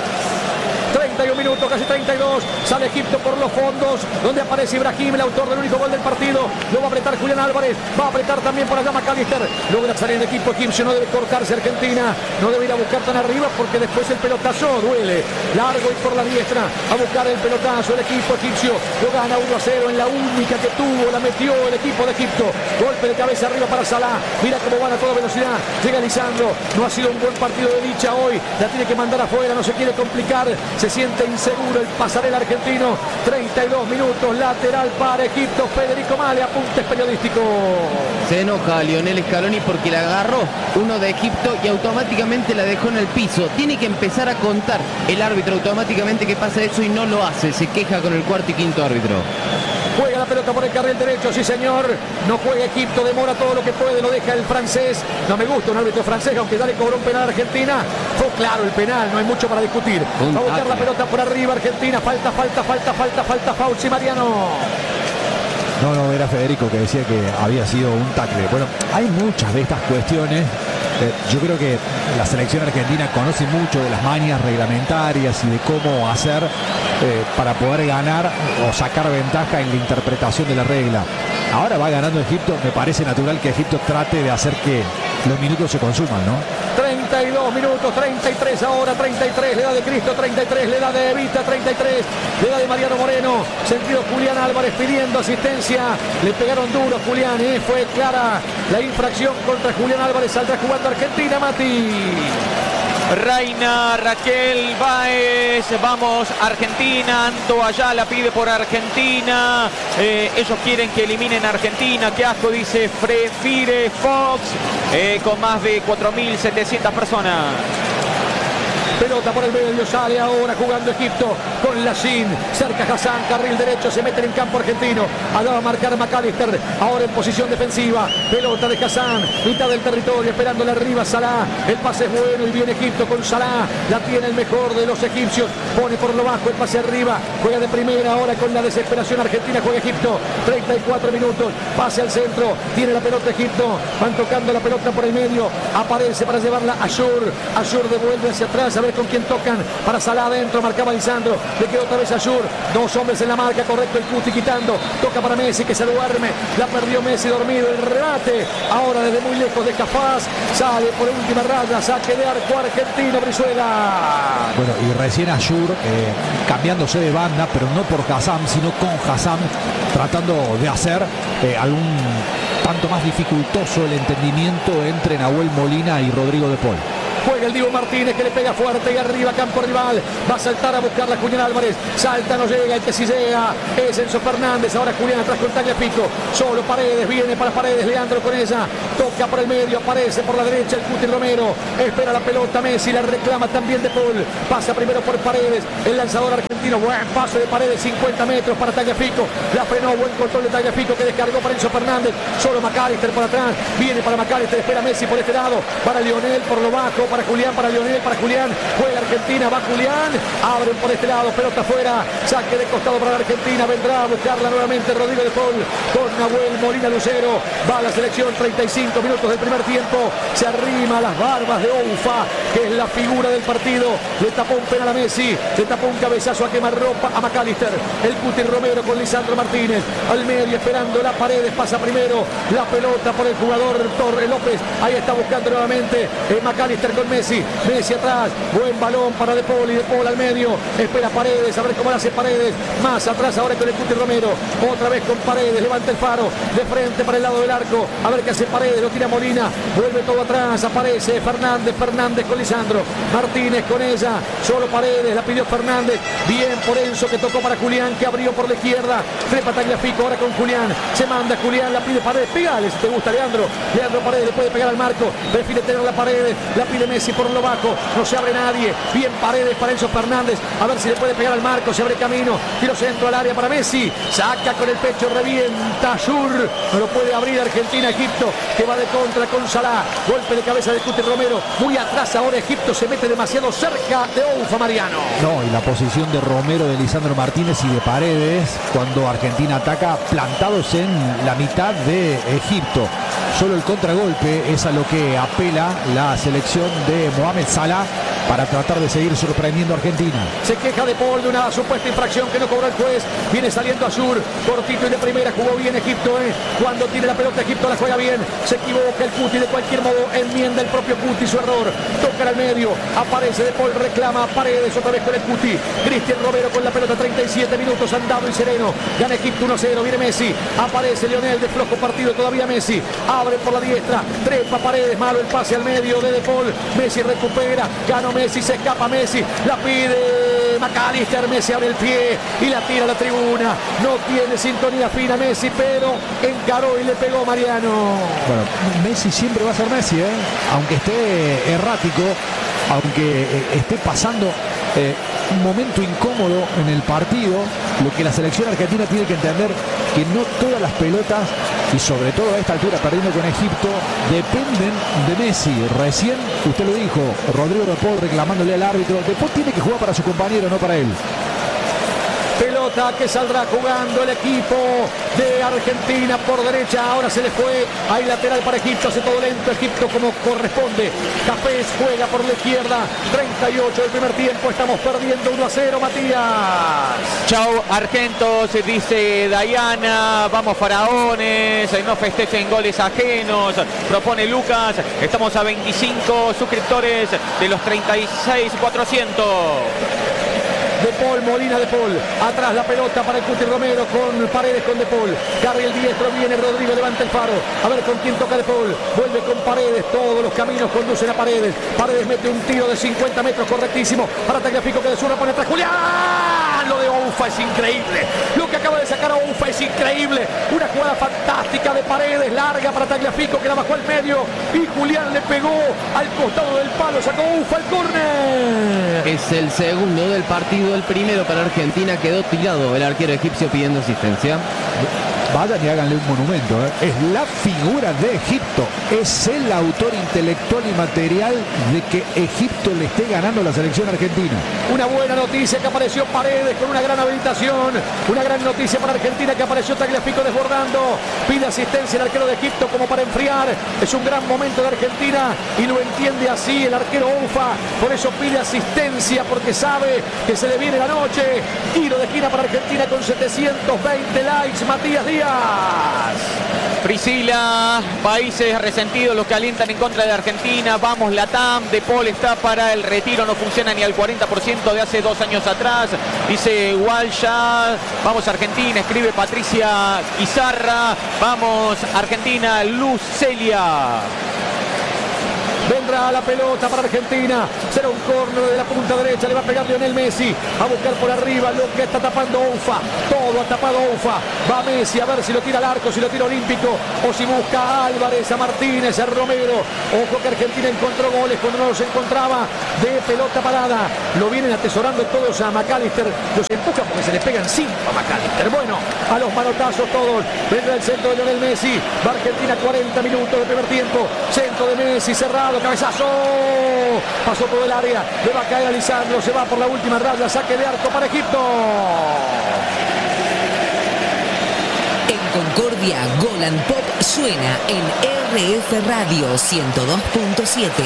treinta y un minutos, casi treinta y dos. Sale Egipto por los fondos, donde aparece Ibrahim, el autor del único gol del partido. Lo va a apretar Julián Álvarez. Va a apretar también por allá McAllister. Logra salir el equipo egipcio. No debe cortarse Argentina. No debe ir a buscar tan arriba porque después el pelotazo duele. Largo y por la diestra a buscar el pelotazo. El equipo egipcio lo gana uno a cero en la única que tuvo. La metió el equipo de Egipto. Golpe de cabeza arriba para Salah. Mira cómo van a toda velocidad. Llega Lisandro. No ha sido un buen partido de dicha hoy. La tiene que mandar afuera. No se quiere complicar. Se siente inseguro el pasarela argentino. treinta y dos minutos, lateral para Egipto. Federico Male, apuntes periodísticos. Se enoja Lionel Scaloni porque la agarró uno de Egipto y automáticamente la dejó en el piso. Tiene que empezar a contar el árbitro automáticamente que pasa eso y no lo hace. Se queja con el cuarto y quinto árbitro. Juega la pelota por el carril derecho, sí señor. No juega Egipto, demora todo lo que puede, lo deja el francés. No me gusta un árbitro francés, aunque ya le cobró un penal a Argentina. Fue claro el penal, no hay mucho para discutir. Va a buscar la pelota por arriba Argentina. Falta, falta, falta, falta, falta, Fauci Mariano. No, no, era Federico que decía que había sido un tackle. Bueno, hay muchas de estas cuestiones. Eh, yo creo que la selección argentina conoce mucho de las mañas reglamentarias y de cómo hacer eh, para poder ganar o sacar ventaja en la interpretación de la regla. Ahora va ganando Egipto, me parece natural que Egipto trate de hacer que los minutos se consuman, ¿no? treinta y dos minutos, treinta y tres ahora, treinta y tres, le da de Cristo, treinta y tres, le da de Evita, treinta y tres, le da de Mariano Moreno, sentido Julián Álvarez pidiendo asistencia, le pegaron duro Julián, ¿eh? Fue clara la infracción contra Julián Álvarez, saldrá jugando Argentina, Mati. Reina Raquel Báez, vamos Argentina. Anto Ayala pide por Argentina. Eh, ellos quieren que eliminen a Argentina. Qué asco, dice Frefire Fox, eh, con más de cuatro mil setecientas personas. Pelota por el medio, sale ahora jugando Egipto con Lachin, cerca Hassan, carril derecho, se meten en campo argentino, allá va a marcar McAllister, ahora en posición defensiva, pelota de Hassan, mitad del territorio, esperándole arriba Salah, el pase es bueno y viene Egipto con Salah, la tiene el mejor de los egipcios, pone por lo bajo el pase arriba, juega de primera ahora con la desesperación argentina, juega Egipto, treinta y cuatro minutos, pase al centro, tiene la pelota Egipto, van tocando la pelota por el medio, aparece para llevarla a Ashur, Ashur devuelve hacia atrás, a ver con quién tocan. Para Salah adentro, marcaba Lisandro. Le quedó otra vez a Ayur. Dos hombres en la marca, correcto el Cuti quitando. Toca para Messi que se duerme. La perdió Messi dormido. El remate. Ahora desde muy lejos de Cafaz. Sale por última raya. Saque de arco argentino, Brizuela. Bueno, y recién Ayur eh, cambiándose de banda, pero no por Hassam, sino con Hassam, tratando de hacer eh, algún tanto más dificultoso el entendimiento entre Nahuel Molina y Rodrigo de Paul. Juega el Dibu Martínez que le pega fuerte y arriba, campo rival. Va a saltar a buscar la Julián Álvarez. Salta, no llega, el que sí llega es Enzo Fernández. Ahora Julián atrás con Tagliafico. Solo Paredes, viene para Paredes. Leandro con ella. Toca por el medio, aparece por la derecha el Cuti Romero. Espera la pelota Messi, la reclama también de Paul. Pasa primero por Paredes. El lanzador argentino. Buen pase de Paredes, cincuenta metros para Tagliafico. La frenó, buen control de Tagliafico que descargó para Enzo Fernández. Solo McAllister por atrás. Viene para McAllister, espera Messi por este lado. Para Lionel por lo bajo. Para Julián, para Lionel, para Julián. Juega Argentina, va Julián. Abren por este lado, pelota afuera. Saque de costado para la Argentina. Vendrá a buscarla nuevamente Rodrigo de Paul con Nahuel Molina Lucero. Va a la selección, treinta y cinco minutos del primer tiempo. Se arrima a las barbas de Oufa, que es la figura del partido. Le tapó un penal a Messi. Le tapó un cabezazo a quemarropa a McAllister. El Cuti Romero con Lisandro Martínez. Al medio esperando la Paredes. Pasa primero la pelota por el jugador Torre López. Ahí está buscando nuevamente eh, McAllister con Messi. Messi atrás. Buen balón para De Paul y De Paul al medio. Espera Paredes. A ver cómo lo hace Paredes. Más atrás ahora con el Cuti Romero. Otra vez con Paredes. Levanta el faro. De frente para el lado del arco. A ver qué hace Paredes. Lo tira Molina. Vuelve todo atrás. Aparece Fernández. Fernández con Lisandro. Martínez con ella. Solo Paredes. La pidió Fernández. Bien por Enzo que tocó para Julián. Que abrió por la izquierda. Trepa Tagliafico ahora con Julián. Se manda Julián. La pide Paredes. Pégale si te gusta Leandro. Leandro Paredes le puede pegar al marco. Prefiere tener la Paredes. La pide Messi por lo bajo. No se abre nadie. Bien Paredes para Enzo Fernández. A ver si le puede pegar al marco. Se abre camino. Tiro centro al área para Messi. Saca con el pecho. Revienta Ayur. No lo puede abrir Argentina. Egipto que va de contra con Salah. Golpe de cabeza de Cuti Romero. Muy atrás ahora Egipto. Se mete demasiado cerca de Oufa, Mariano. No, y la posición de Romero, de Lisandro Martínez y de Paredes cuando Argentina ataca, plantados en la mitad de Egipto. Solo el contragolpe es a lo que apela la selección de Mohamed Salah para tratar de seguir sorprendiendo a Argentina. Se queja de Paul de una supuesta infracción que no cobró el juez. Viene saliendo Ayur, cortito y de primera. Jugó bien Egipto, ¿eh? Cuando tiene la pelota Egipto la juega bien. Se equivoca el Cuti, de cualquier modo enmienda el propio Cuti su error. Toca al medio, aparece de Paul, reclama a Paredes otra vez con el Cuti. Cristian Romero con la pelota, treinta y siete minutos, andado y sereno. Gana Egipto uno a cero, viene Messi. Aparece Lionel de flojo partido todavía Messi. Abre por la diestra, trepa Paredes, malo el pase al medio de De Paul. Messi recupera, ganó Messi, se escapa Messi, la pide McAllister, Messi abre el pie y la tira a la tribuna. No tiene sintonía fina Messi, pero encaró y le pegó Mariano. Bueno, Messi siempre va a ser Messi, ¿eh? Aunque esté errático, aunque eh, esté pasando eh, un momento incómodo en el partido, lo que la selección argentina tiene que entender que no todas las pelotas, y sobre todo a esta altura perdiendo con Egipto, dependen de Messi. Recién usted lo dijo, Rodrigo de Paul reclamándole al árbitro. De Paul tiene que jugar para su compañero, no para él. Pelota que saldrá jugando el equipo de Argentina por derecha. Ahora se le fue. Hay lateral para Egipto. Hace todo lento Egipto como corresponde. Cafés juega por la izquierda. treinta y ocho del primer tiempo. Estamos perdiendo uno a cero, Matías. Chau, Argentos, dice Dayana. Vamos, faraones. No festejen goles ajenos. Propone Lucas. Estamos a veinticinco suscriptores de los treinta y seis mil cuatrocientos. De Paul, Molina de Paul, atrás la pelota para el Cuti Romero con Paredes con De Paul, carga el diestro, viene Rodrigo, levanta el faro, a ver con quién toca De Paul, vuelve con Paredes, todos los caminos conducen a Paredes, Paredes mete un tiro de cincuenta metros correctísimo, para Tagliafico que de zurda pone atrás, Julián, lo de Oufa es increíble, lo que acaba de sacar a Oufa es increíble, una jugada fantástica de Paredes, larga para Tagliafico que la bajó al medio y Julián le pegó al costado del palo, sacó Oufa el córner. Es el segundo del partido. El primero para Argentina, quedó tirado el arquero egipcio pidiendo asistencia. vayan y háganle un monumento, ¿eh? Es la figura de Egipto, es el autor intelectual y material de que Egipto le esté ganando a la selección argentina. Una buena noticia que apareció Paredes con una gran habilitación, una gran noticia para Argentina que apareció Tagliafico desbordando, pide asistencia el arquero de Egipto como para enfriar, es un gran momento de Argentina y lo entiende así el arquero Oufa, por eso pide asistencia porque sabe que se le viene la noche. Tiro de esquina para Argentina con setecientos veinte likes, Matías Díaz. Priscila, países resentidos los que alientan en contra de Argentina. Vamos Latam, De Paul está para el retiro, no funciona ni al cuarenta por ciento de hace dos años atrás. Dice Walsha, vamos Argentina, escribe Patricia Izarra, vamos Argentina, Luz Celia. Vendrá la pelota para Argentina. Será un córner de la punta derecha. Le va a pegar Lionel Messi. A buscar por arriba lo que está tapando Oufa. Todo ha tapado Oufa. Va Messi a ver si lo tira al arco, si lo tira olímpico o si busca a Álvarez, a Martínez, a Romero. Ojo que Argentina encontró goles cuando no los encontraba de pelota parada. Lo vienen atesorando todos a McAllister. Los empujan porque se le pegan cinco a McAllister. Bueno, a los manotazos todos. Vendrá el centro de Lionel Messi. Va Argentina cuarenta minutos de primer tiempo. Centro de Messi cerrado. Cabezazo, pasó todo el área, le va a caer a Lisandro, se va por la última raya, saque de arco para Egipto. En Concordia, Golan Pop suena en R F Radio ciento dos punto siete.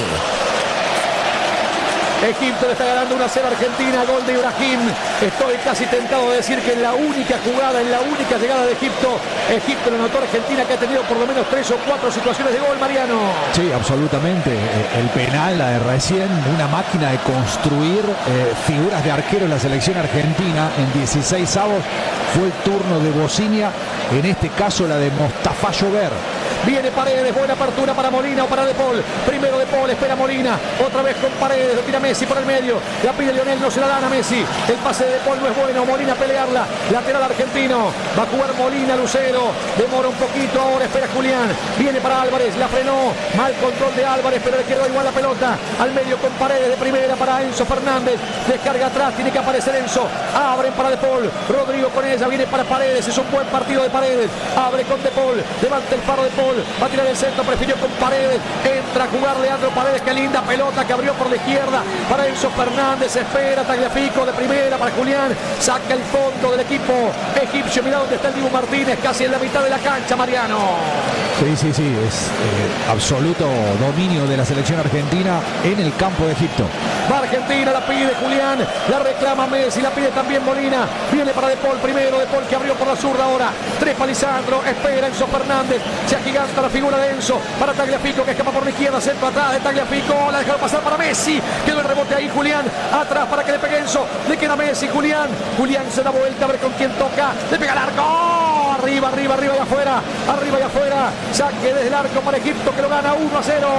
Egipto le está ganando uno a cero a Argentina, gol de Ibrahim. Estoy casi tentado de decir que en la única jugada, en la única llegada de Egipto, Egipto le anotó a Argentina, que ha tenido por lo menos tres o cuatro situaciones de gol, Mariano. Sí, absolutamente. El penal, la de recién, una máquina de construir eh, figuras de arquero en la selección argentina en dieciséis avos. Fue el turno de Bocinia, en este caso la de Mostafa Llover. Viene Paredes, buena apertura para Molina o para De Paul. Primero De Paul, espera Molina. Otra vez con Paredes, lo tira Messi por el medio. La pide Lionel, no se la dan a Messi. El pase de De Paul no es bueno. Molina a pelearla. Lateral argentino. Va a jugar Molina, Lucero. Demora un poquito ahora, espera Julián. Viene para Álvarez, la frenó. Mal control de Álvarez, pero le quedó igual la pelota. Al medio con Paredes de primera para Enzo Fernández. Descarga atrás, tiene que aparecer Enzo. Abren para De Paul. Rodrigo con ella, viene para Paredes. Es un buen partido de Paredes. Abre con De Paul. Levanta el faro De Paul. Va a tirar el centro, prefirió con Paredes. Entra a jugar Leandro Paredes. Qué linda pelota que abrió por la izquierda para Enzo Fernández. Espera Tagliafico de primera para Julián. Saca el fondo del equipo egipcio. Mira dónde está el Dibu Martínez, casi en la mitad de la cancha, Mariano. Sí, sí, sí. Es eh, absoluto dominio de la selección argentina en el campo de Egipto. Va Argentina, la pide Julián. La reclama Messi, la pide también Molina. Viene para De Paul primero. De Paul que abrió por la zurda ahora. Tres para Lisandro. Espera Enzo Fernández. Se agiganta la figura de Enzo para Tagliafico, que escapa por la izquierda, centro atrás de Tagliafico, la dejaron pasar para Messi, quedó el rebote ahí Julián, atrás para que le pegue Enzo, le queda Messi, Julián, Julián se da vuelta a ver con quién toca, le pega el arco, arriba, arriba, arriba y afuera, arriba y afuera, saque desde el arco para Egipto que lo gana uno a cero.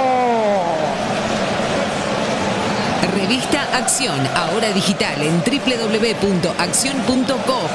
Revista Acción, ahora digital en doble u doble u doble u punto acción punto com.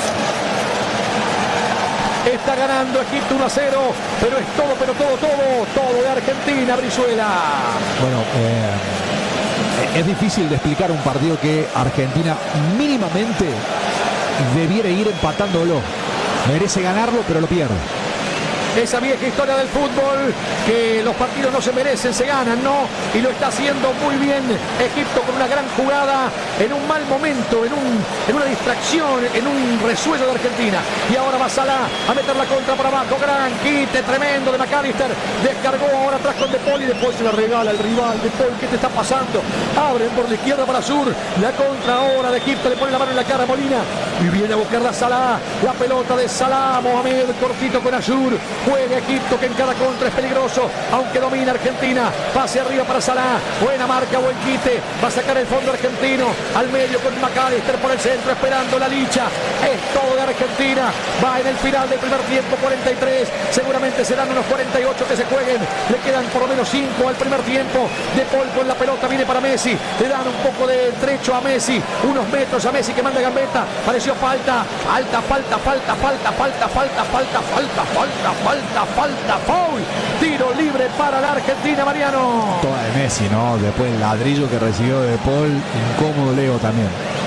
Está ganando Egipto uno a cero, pero es todo, pero todo, todo, todo de Argentina, Brizuela. Bueno, eh, es difícil de explicar un partido que Argentina mínimamente debiera ir empatándolo. Merece ganarlo, pero lo pierde. Esa vieja historia del fútbol, que los partidos no se merecen, se ganan, ¿no? Y lo está haciendo muy bien Egipto con una gran jugada, en un mal momento, en, un, en una distracción, en un resuello de Argentina. Y ahora va Salah a meter la contra para abajo, gran quite tremendo de McAllister, descargó ahora atrás con De Paul y después se la regala al rival. De Paul, ¿qué te está pasando? Abren por la izquierda para Sur, la contra ahora de Egipto, le pone la mano en la cara a Molina y viene a buscarla Salah, la pelota de Salah, Mohamed cortito con Azur. Juega Egipto, que en cada contra es peligroso, aunque domina Argentina. Pase arriba para Salah, buena marca, buen quite, va a sacar el fondo argentino, al medio con McAllister por el centro, esperando la licha. Es todo de Argentina, va en el final del primer tiempo, cuarenta y tres, seguramente serán unos cuarenta y ocho que se jueguen, le quedan por lo menos cinco al primer tiempo. De Paul con la pelota, viene para Messi, le dan un poco de trecho a Messi, unos metros a Messi que manda gambeta, pareció falta, falta, falta, falta, falta, falta, falta, falta, falta, falta, falta, falta, foul, tiro libre para la Argentina, Mariano. Toda de Messi, ¿no? Después el ladrillo que recibió De Paul, incómodo Leo también.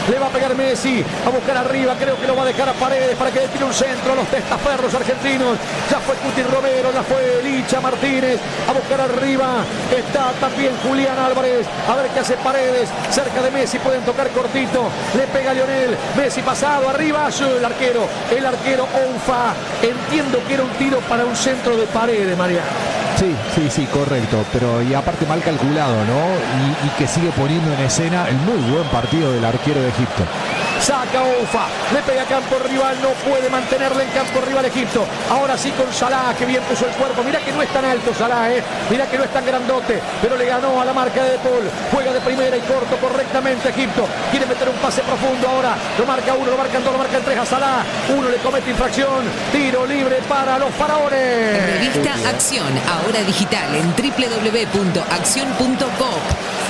Le va a pegar Messi. A buscar arriba. Creo que lo va a dejar a Paredes para que le tire un centro a los testaferros argentinos. Ya fue Cuti Romero. Ya fue Licha Martínez. A buscar arriba. Está también Julián Álvarez. A ver qué hace Paredes. Cerca de Messi. Pueden tocar cortito. Le pega a Lionel. Messi pasado. Arriba. El arquero. El arquero Oufa. Entiendo que era un tiro para un centro de Paredes, Mariano. Sí, sí, sí, correcto, pero y aparte mal calculado, ¿no? Y, y que sigue poniendo en escena el muy buen partido del arquero de Egipto. Saca Oufa, le pega a campo rival, no puede mantenerle en campo rival Egipto. Ahora sí con Salah, que bien puso el cuerpo. Mira que no es tan alto Salah, eh. Mira que no es tan grandote, pero le ganó a la marca de De Paul. Juega de primera y corto correctamente Egipto. Quiere meter un pase profundo ahora. Lo marca uno, lo marcan dos, lo marcan tres a Salah. Uno le comete infracción. Tiro libre para los faraones. Revista Acción, ahora digital en doble u doble u doble u punto acción punto com.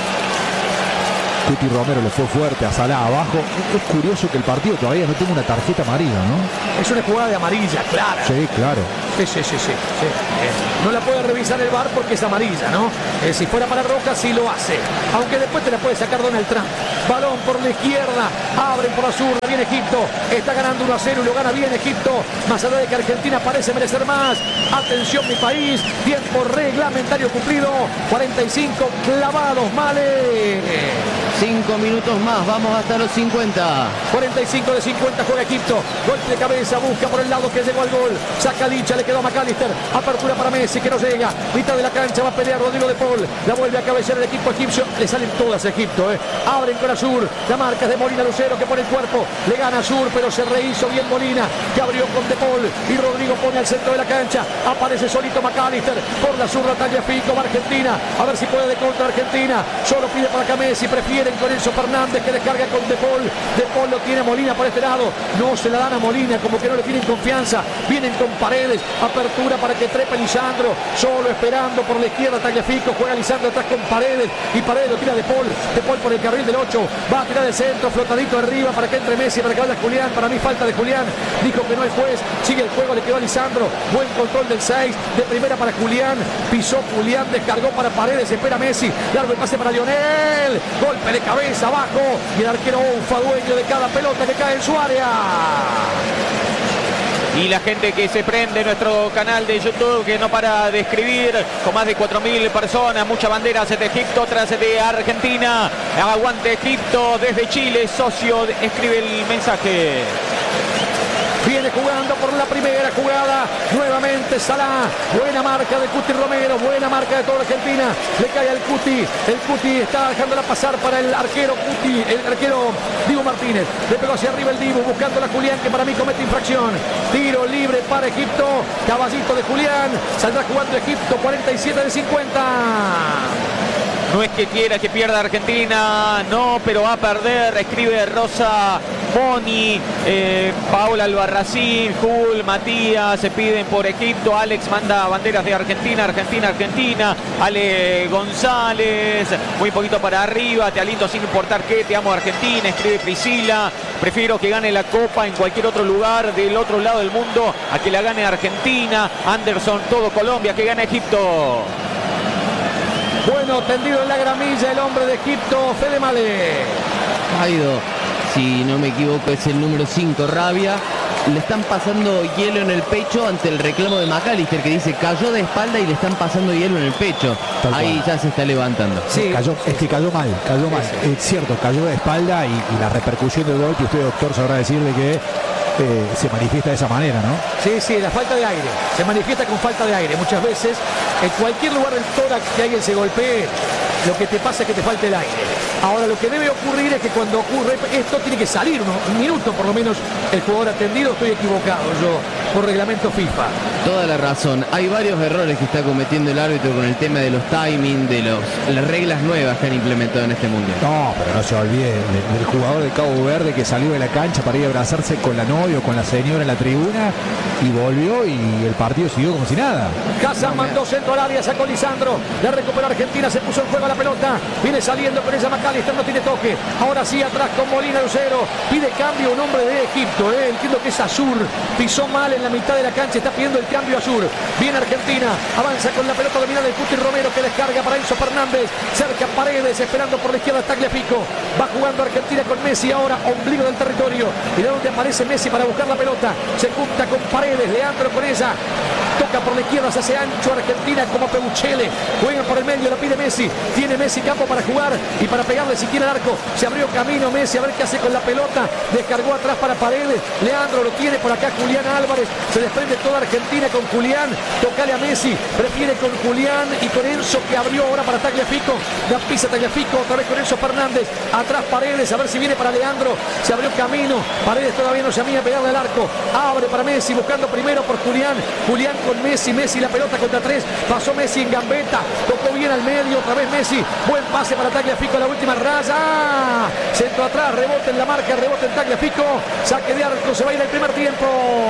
Cuti Romero le fue fuerte a Salah abajo. Es curioso que el partido todavía no tenga una tarjeta amarilla, ¿no? Es una jugada de amarilla, clara. Sí, claro. Sí, sí, sí, sí. sí. Eh, no la puede revisar el V A R porque es amarilla, ¿no? Eh, si fuera para roja, sí lo hace. Aunque después te la puede sacar Donald Trump. Balón por la izquierda. Abren por la zurda. Viene Egipto. Está ganando uno a cero y lo gana bien Egipto. Más allá de que Argentina parece merecer más. Atención, mi país. Tiempo reglamentario cumplido. cuarenta y cinco clavados, Male. Cinco minutos más, vamos hasta los cincuenta. cuarenta y cinco de cincuenta juega Egipto. Golpe de cabeza, busca por el lado que llegó al gol. Saca Licha, le quedó a McAllister. Apertura para Messi que no llega. Mitad de la cancha va a pelear Rodrigo de Paul. La vuelve a cabecear el equipo egipcio. Le salen todas a Egipto, eh. Abren con Azur. La marca es de Molina Lucero que pone el cuerpo. Le gana Azur, pero se rehizo bien Molina, que abrió con De Paul. Y Rodrigo pone al centro de la cancha. Aparece solito McAllister. Por la zurda Tagliafico va Argentina. A ver si puede de contra Argentina. Solo pide para acá Messi. Prefieren con Enzo Fernández que descarga con De Paul. De Paul lo tiene Molina por este lado. No se la dan a Molina, como que no le tienen confianza. Vienen con Paredes. Apertura para que trepe Lisandro. Solo esperando por la izquierda Tagliafico. Juega Lisandro atrás con Paredes. Y Paredes lo tira De Paul. De Paul por el carril del ocho. Va a tirar el centro. Flotadito arriba para que entre Messi. Para que vaya Julián. Para mí falta de Julián. Dijo que no hay juez. Sigue el juego. Le quedó a Lisandro. Buen control del seis. De primera para Julián. Pisó Julián. Descargó para Paredes. Espera Messi. Largo el pase para Lionel. Golpe de cabeza abajo. Y el arquero Oufa, dueño de cada pelota que cae en su área. Y la gente que se prende en nuestro canal de YouTube, que no para de escribir, con más de cuatro mil personas, muchas banderas de Egipto, otras de Argentina. Aguante Egipto desde Chile, socio, escribe el mensaje. Viene jugando por la primera jugada. Nuevamente Salah. Buena marca de Cuti Romero. Buena marca de toda Argentina. Le cae al Cuti. El Cuti está dejándola pasar para el arquero Cuti. El arquero Dibu Martínez. Le pegó hacia arriba el Dibu. Buscando a Julián, que para mí comete infracción. Tiro libre para Egipto. Caballito de Julián. Saldrá jugando Egipto. cuarenta y siete de cincuenta. No es que quiera que pierda Argentina, no, pero va a perder. Escribe Rosa Moni, eh, Paola Albarracín, Jul, Matías, se piden por Egipto. Alex manda banderas de Argentina, Argentina, Argentina. Ale González, muy poquito para arriba. Te aliento sin importar qué, te amo Argentina. Escribe Priscila, prefiero que gane la Copa en cualquier otro lugar del otro lado del mundo a que la gane Argentina. Anderson, todo Colombia, que gane Egipto. Bueno, tendido en la gramilla el hombre de Egipto, Fede Malé. Caído, si no me equivoco, es el número cinco, Rabia. Le están pasando hielo en el pecho ante el reclamo de McAllister, que dice cayó de espalda y le están pasando hielo en el pecho. Tal Ahí cual. ya se está levantando. Sí, Cayó, sí, es que cayó mal, cayó mal. Es cierto, cayó de espalda y, y la repercusión del golpe, usted doctor sabrá decir de que eh, se manifiesta de esa manera, ¿no? Sí, sí, la falta de aire. Se manifiesta con falta de aire. Muchas veces, en cualquier lugar del tórax que alguien se golpee, lo que te pasa es que te falta el aire. Ahora, lo que debe ocurrir es que cuando ocurre esto tiene que salir uno, un minuto por lo menos el jugador atendido. Estoy equivocado yo, por reglamento FIFA. Toda la razón. Hay varios errores que está cometiendo el árbitro con el tema de los timing, de los, las reglas nuevas que han implementado en este mundial. No, pero no se olvide de- del jugador de Cabo Verde que salió de la cancha para ir a abrazarse con la novia o con la señora en la tribuna y volvió y el partido siguió como si nada. Hassan mandó centro al área, sacó Lisandro, la recuperó Argentina, se puso en juego la pelota, viene saliendo con ella McAllister, no tiene toque, ahora sí atrás con Molina Lucero, pide cambio un hombre de Egipto, eh. Entiendo que es Azur, pisó mal el en la mitad de la cancha, está pidiendo el cambio a Sur. Viene Argentina, avanza con la pelota dominada del Cuti Romero, que descarga para Enzo Fernández. Cerca Paredes, esperando por la izquierda Tagliafico. Va jugando Argentina con Messi ahora, ombligo del territorio. Y de donde aparece Messi para buscar la pelota. Se junta con Paredes, Leandro con ella. Toca por la izquierda, se hace ancho Argentina como Pebuchele. Juega por el medio, lo pide Messi. Tiene Messi campo para jugar y para pegarle si quiere al arco. Se abrió camino Messi, a ver qué hace con la pelota. Descargó atrás para Paredes. Leandro lo tiene por acá Julián Álvarez. Se desprende toda Argentina con Julián. Tocale a Messi. Prefiere con Julián y con Enzo, que abrió ahora para Tagliafico. La pisa Tagliafico, otra vez con Enzo Fernández. Atrás Paredes, a ver si viene para Leandro. Se abrió camino. Paredes todavía no se anima a pegarle al arco. Abre para Messi, buscando primero por Julián. Julián con Messi. Messi la pelota contra tres. Pasó Messi en gambeta. Tocó bien al medio. Otra vez Messi. Buen pase para Tagliafico a la última raya. Centro atrás. Rebote en la marca. Rebote en Tagliafico. Saque de arco. Se va a ir el primer tiempo.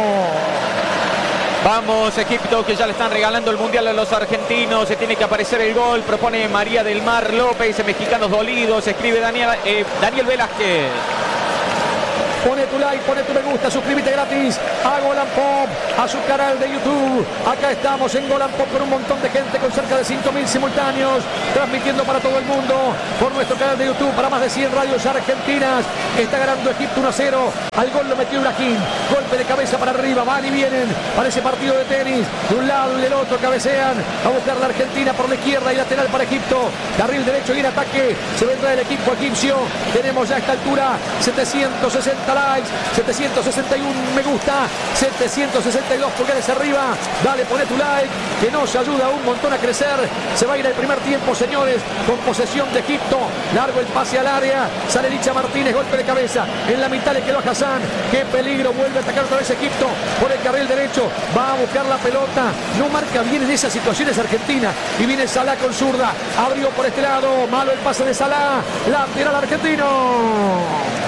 Vamos, Egipto, que ya le están regalando el mundial a los argentinos. Se tiene que aparecer el gol. Propone María del Mar López. Mexicanos dolidos. Escribe Daniel, eh, Daniel Velázquez. Pone tu like, pone tu me gusta, suscríbete gratis a Golan Pop, a su canal de YouTube. Acá estamos en Golan Pop con un montón de gente, con cerca de cinco mil simultáneos, transmitiendo para todo el mundo por nuestro canal de YouTube, para más de cien radios argentinas. Está ganando Egipto uno a cero. Al gol lo metió Ibrahim. Golpe de cabeza para arriba, van y vienen. Parece partido de tenis. De un lado y del otro cabecean a buscar la Argentina por la izquierda y lateral para Egipto. Carril derecho y en ataque. Se vendrá el equipo egipcio. Tenemos ya a esta altura setecientos sesenta likes, setecientos sesenta y uno me gusta, setecientos sesenta y dos pulgares arriba. Dale, poné tu like, que nos ayuda un montón a crecer. Se va a ir el primer tiempo, señores, con posesión de Egipto. Largo el pase al área, sale Licha Martínez, golpe de cabeza. En la mitad le quedó a Hassan. Qué peligro, vuelve a atacar otra vez Egipto por el carril derecho. Va a buscar la pelota. No marca bien en esas situaciones Argentina. Y viene Salah con zurda. Abrió por este lado. Malo el pase de Salah. Lateral argentino.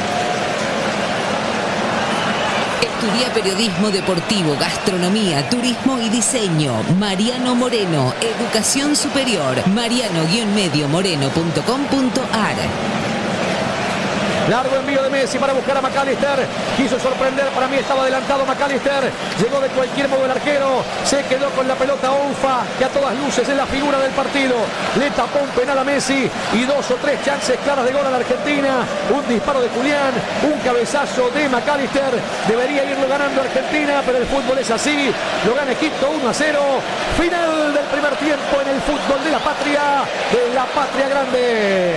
Estudia periodismo deportivo, gastronomía, turismo y diseño. Mariano Moreno, educación superior. mariano medio moreno punto com punto a r. Largo envío de Messi para buscar a McAllister. Quiso sorprender, para mí estaba adelantado McAllister. Llegó de cualquier modo el arquero. Se quedó con la pelota Oufa, que a todas luces es la figura del partido. Le tapó un penal a Messi y dos o tres chances claras de gol a la Argentina. Un disparo de Julián, un cabezazo de McAllister. Debería irlo ganando Argentina, pero el fútbol es así. Lo gana Egipto uno a cero. Final del primer tiempo en el fútbol de la patria, de la patria grande.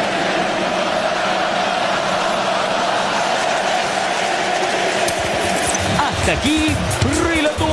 Hasta aquí, relató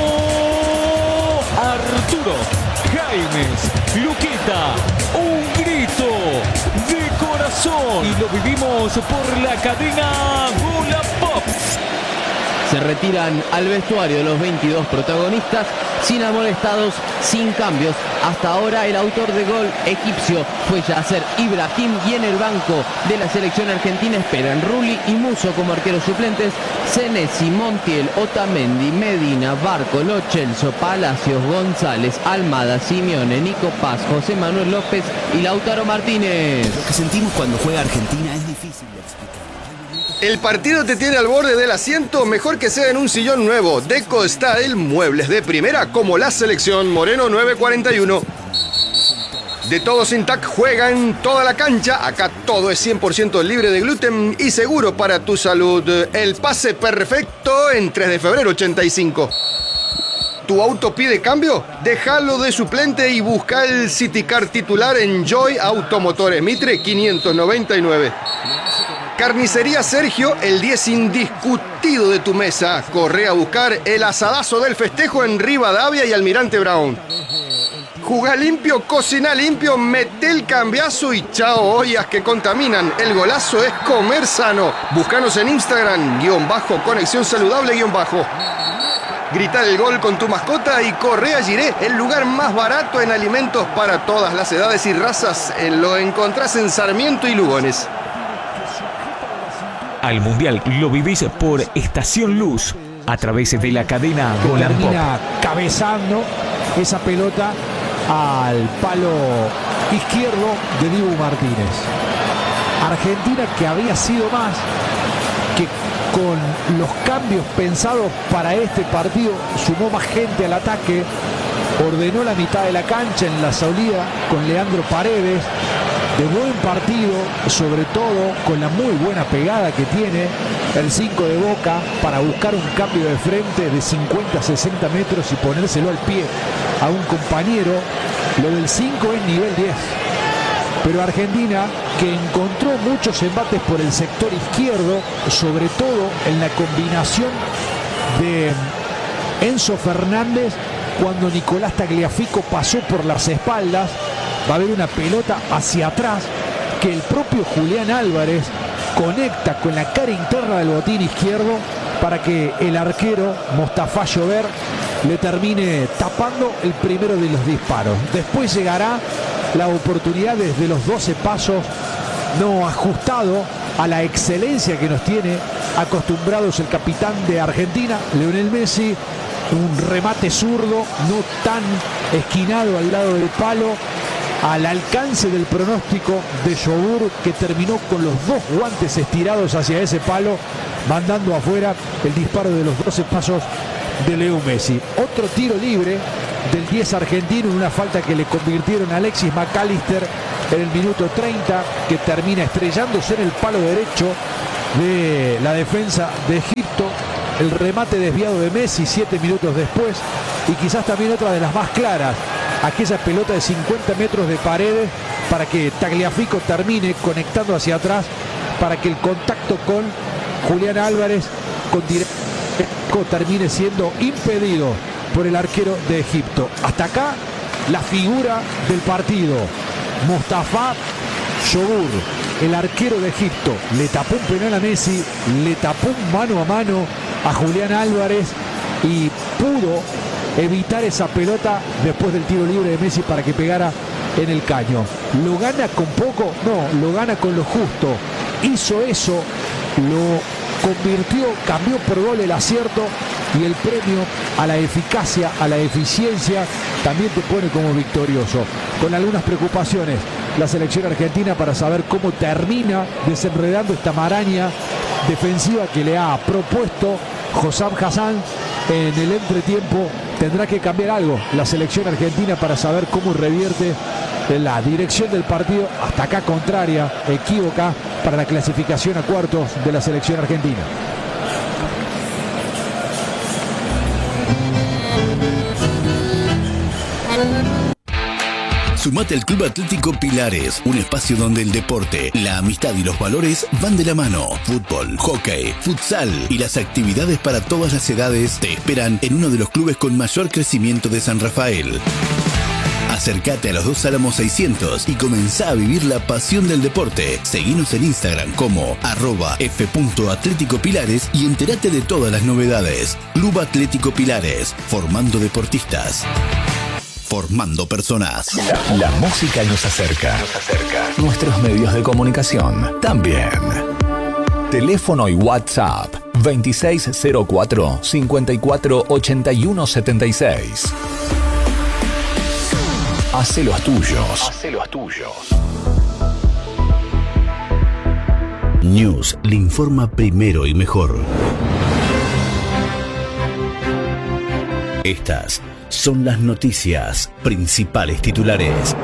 Arturo Jaimes Luqueta. Un grito de corazón. Y lo vivimos por la cadena Golan Pop. Se retiran al vestuario de los veintidós protagonistas sin amonestados, sin cambios. Hasta ahora el autor de gol egipcio fue Yasser Ibrahim, y en el banco de la selección argentina esperan Rulli y Musso como arqueros suplentes, Senesi, Montiel, Otamendi, Medina, Barco, Lo Celso, Palacios, González, Almada, Simeone, Nico Paz, José Manuel López y Lautaro Martínez. Lo que sentimos cuando juega Argentina es difícil de explicar. El partido te tiene al borde del asiento, mejor que sea en un sillón nuevo. Deco Style, muebles de primera como la selección. Moreno nueve cuarenta y uno. De Todos Intac juegan toda la cancha. Acá todo es cien por ciento libre de gluten y seguro para tu salud. El pase perfecto en tres de febrero ochenta y cinco. ¿Tu auto pide cambio? Déjalo de suplente y busca el City Car titular en Joy Automotores Mitre quinientos noventa y nueve. Carnicería Sergio, el diez indiscutido de tu mesa. Corre a buscar el asadazo del festejo en Rivadavia y Almirante Brown. Jugá limpio, cocina limpio, mete el cambiazo y chao ollas que contaminan. El golazo es comer sano. Búscanos en Instagram, guión bajo, conexión saludable, guión bajo. Gritar el gol con tu mascota y corre a Giré, el lugar más barato en alimentos para todas las edades y razas. Lo encontrás en Sarmiento y Lugones. Al Mundial lo vivís por Estación Luz a través de la cadena Golan Pop. Termina cabezando esa pelota al palo izquierdo de Dibu Martínez. Argentina, que había sido más, que con los cambios pensados para este partido, sumó más gente al ataque, ordenó la mitad de la cancha en la salida con Leandro Paredes, de buen partido, sobre todo con la muy buena pegada que tiene el cinco de Boca para buscar un cambio de frente de cincuenta a sesenta metros y ponérselo al pie a un compañero. Lo del cinco es nivel diez. Pero Argentina, que encontró muchos embates por el sector izquierdo, sobre todo en la combinación de Enzo Fernández, cuando Nicolás Tagliafico pasó por las espaldas, va a haber una pelota hacia atrás que el propio Julián Álvarez conecta con la cara interna del botín izquierdo para que el arquero Mostafa Llover le termine tapando el primero de los disparos. Después llegará la oportunidad desde los doce pasos, no ajustado a la excelencia que nos tiene acostumbrados el capitán de Argentina, Lionel Messi. Un remate zurdo, no tan esquinado al lado del palo, al alcance del pronóstico de Llover, que terminó con los dos guantes estirados hacia ese palo, mandando afuera el disparo de los doce pasos de Leo Messi. Otro tiro libre del diez argentino, en una falta que le convirtieron a Alexis McAllister en el minuto treinta, que termina estrellándose en el palo derecho de la defensa de Egipto. El remate desviado de Messi siete minutos después, y quizás también otra de las más claras, aquella pelota de cincuenta metros de Paredes para que Tagliafico termine conectando hacia atrás, para que el contacto con Julián Álvarez con directo termine siendo impedido por el arquero de Egipto. Hasta acá la figura del partido, Mostafa Llover, el arquero de Egipto. Le tapó un penal a Messi, le tapó un mano a mano a Julián Álvarez y pudo evitar esa pelota después del tiro libre de Messi para que pegara en el caño. ¿Lo gana con poco? No, lo gana con lo justo. Hizo eso, lo convirtió, cambió por gol el acierto, y el premio a la eficacia, a la eficiencia, también te pone como victorioso. Con algunas preocupaciones la selección argentina para saber cómo termina desenredando esta maraña defensiva que le ha propuesto Hossam Hassan en el entretiempo. Tendrá que cambiar algo la selección argentina para saber cómo revierte la dirección del partido, hasta acá contraria, equívoca para la clasificación a cuartos de la selección argentina. Sumate al Club Atlético Pilares, un espacio donde el deporte, la amistad y los valores van de la mano. Fútbol, hockey, futsal y las actividades para todas las edades te esperan en uno de los clubes con mayor crecimiento de San Rafael. Acércate a los dos Álamos seiscientos y comenzá a vivir la pasión del deporte. Seguinos en Instagram como arroba f.atléticopilares y entérate de todas las novedades. Club Atlético Pilares, formando deportistas, formando personas. La, la música nos acerca. Nos acerca. Nuestros medios de comunicación también. Teléfono y WhatsApp veintiséis cero cuatro, cincuenta y cuatro, ochenta y uno setenta y seis. Hace los tuyos. Hace los tuyos. News le informa primero y mejor. Estas son las noticias principales titulares.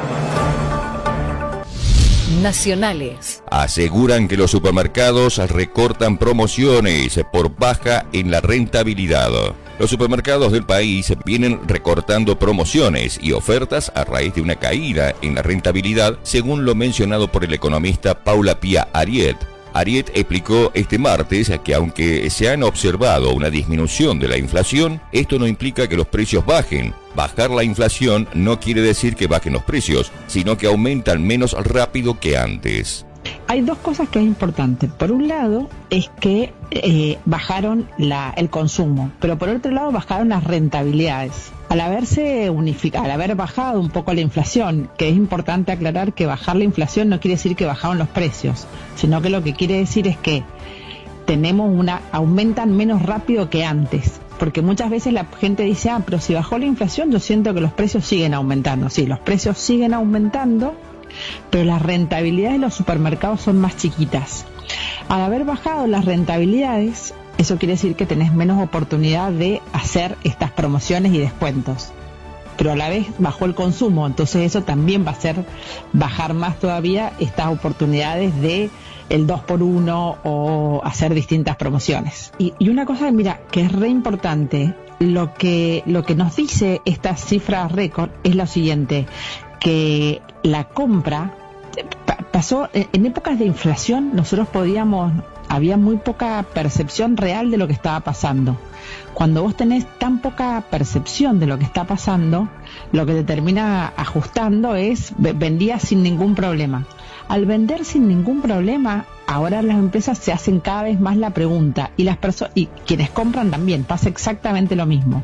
Nacionales. Aseguran que los supermercados recortan promociones por baja en la rentabilidad. Los supermercados del país vienen recortando promociones y ofertas a raíz de una caída en la rentabilidad, según lo mencionado por el economista Paula Pia Ariet. Ariet explicó este martes que aunque se han observado una disminución de la inflación, esto no implica que los precios bajen. Bajar la inflación no quiere decir que bajen los precios, sino que aumentan menos rápido que antes. Hay dos cosas que es importante. Por un lado es que eh, bajaron la, el consumo, pero por otro lado bajaron las rentabilidades. Al haberse unificado, al haber bajado un poco la inflación, que es importante aclarar que bajar la inflación no quiere decir que bajaron los precios, sino que lo que quiere decir es que tenemos una, aumentan menos rápido que antes. Porque muchas veces la gente dice, ah, pero si bajó la inflación, yo siento que los precios siguen aumentando. Sí, los precios siguen aumentando, pero las rentabilidades de los supermercados son más chiquitas. Al haber bajado las rentabilidades, eso quiere decir que tenés menos oportunidad de hacer estas promociones y descuentos. Pero a la vez bajó el consumo, entonces eso también va a hacer bajar más todavía estas oportunidades de el dos por uno o hacer distintas promociones. Y, y una cosa, mira, que es re importante, lo que, lo que nos dice estas cifras récord es lo siguiente, que la compra pasó, en épocas de inflación nosotros podíamos, había muy poca percepción real de lo que estaba pasando. Cuando vos tenés tan poca percepción de lo que está pasando, lo que te termina ajustando es vendía sin ningún problema. Al vender sin ningún problema, ahora las empresas se hacen cada vez más la pregunta y las personas y quienes compran también, pasa exactamente lo mismo.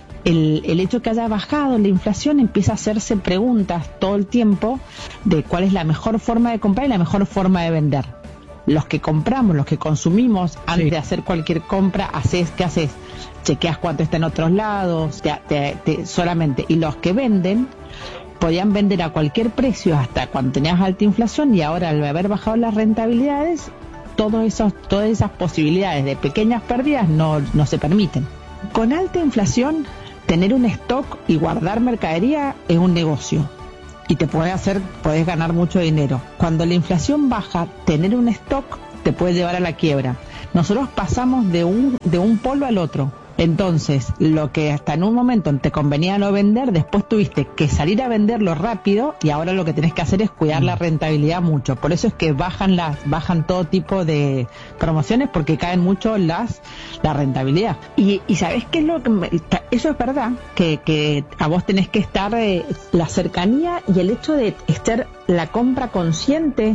El, el hecho que haya bajado la inflación empieza a hacerse preguntas todo el tiempo de cuál es la mejor forma de comprar y la mejor forma de vender. Los que compramos, los que consumimos, antes sí. de hacer cualquier compra, haces, ¿qué haces? Chequeas cuánto está en otros lados, te, te, te, solamente. Y los que venden, podían vender a cualquier precio hasta cuando tenías alta inflación, y ahora al haber bajado las rentabilidades, todos esos, todas esas posibilidades de pequeñas pérdidas no, no se permiten. Con alta inflación, tener un stock y guardar mercadería es un negocio. Y te puede hacer, puedes ganar mucho dinero. Cuando la inflación baja, tener un stock te puede llevar a la quiebra. Nosotros pasamos de un, de un polo al otro. Entonces, lo que hasta en un momento te convenía no vender, después tuviste que salir a venderlo rápido y ahora lo que tenés que hacer es cuidar la rentabilidad mucho. Por eso es que bajan las, bajan todo tipo de promociones porque caen mucho las, la rentabilidad. Y, y ¿sabés qué es lo que me, eso es verdad, que, que a vos tenés que estar eh, la cercanía y el hecho de estar la compra consciente.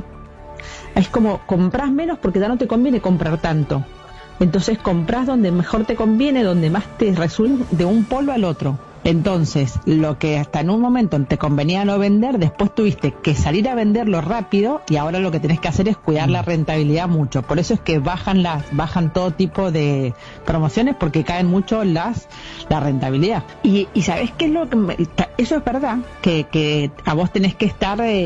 Es como compras menos porque ya no te conviene comprar tanto. Entonces compras donde mejor te conviene, donde más te resulta, de un polo al otro. Entonces, lo que hasta en un momento te convenía no vender, después tuviste que salir a venderlo rápido y ahora lo que tenés que hacer es cuidar la rentabilidad mucho. Por eso es que bajan las, bajan todo tipo de promociones porque caen mucho las, la rentabilidad. Y, y ¿sabés qué es lo que me, eso es verdad, que, que a vos tenés que estar eh,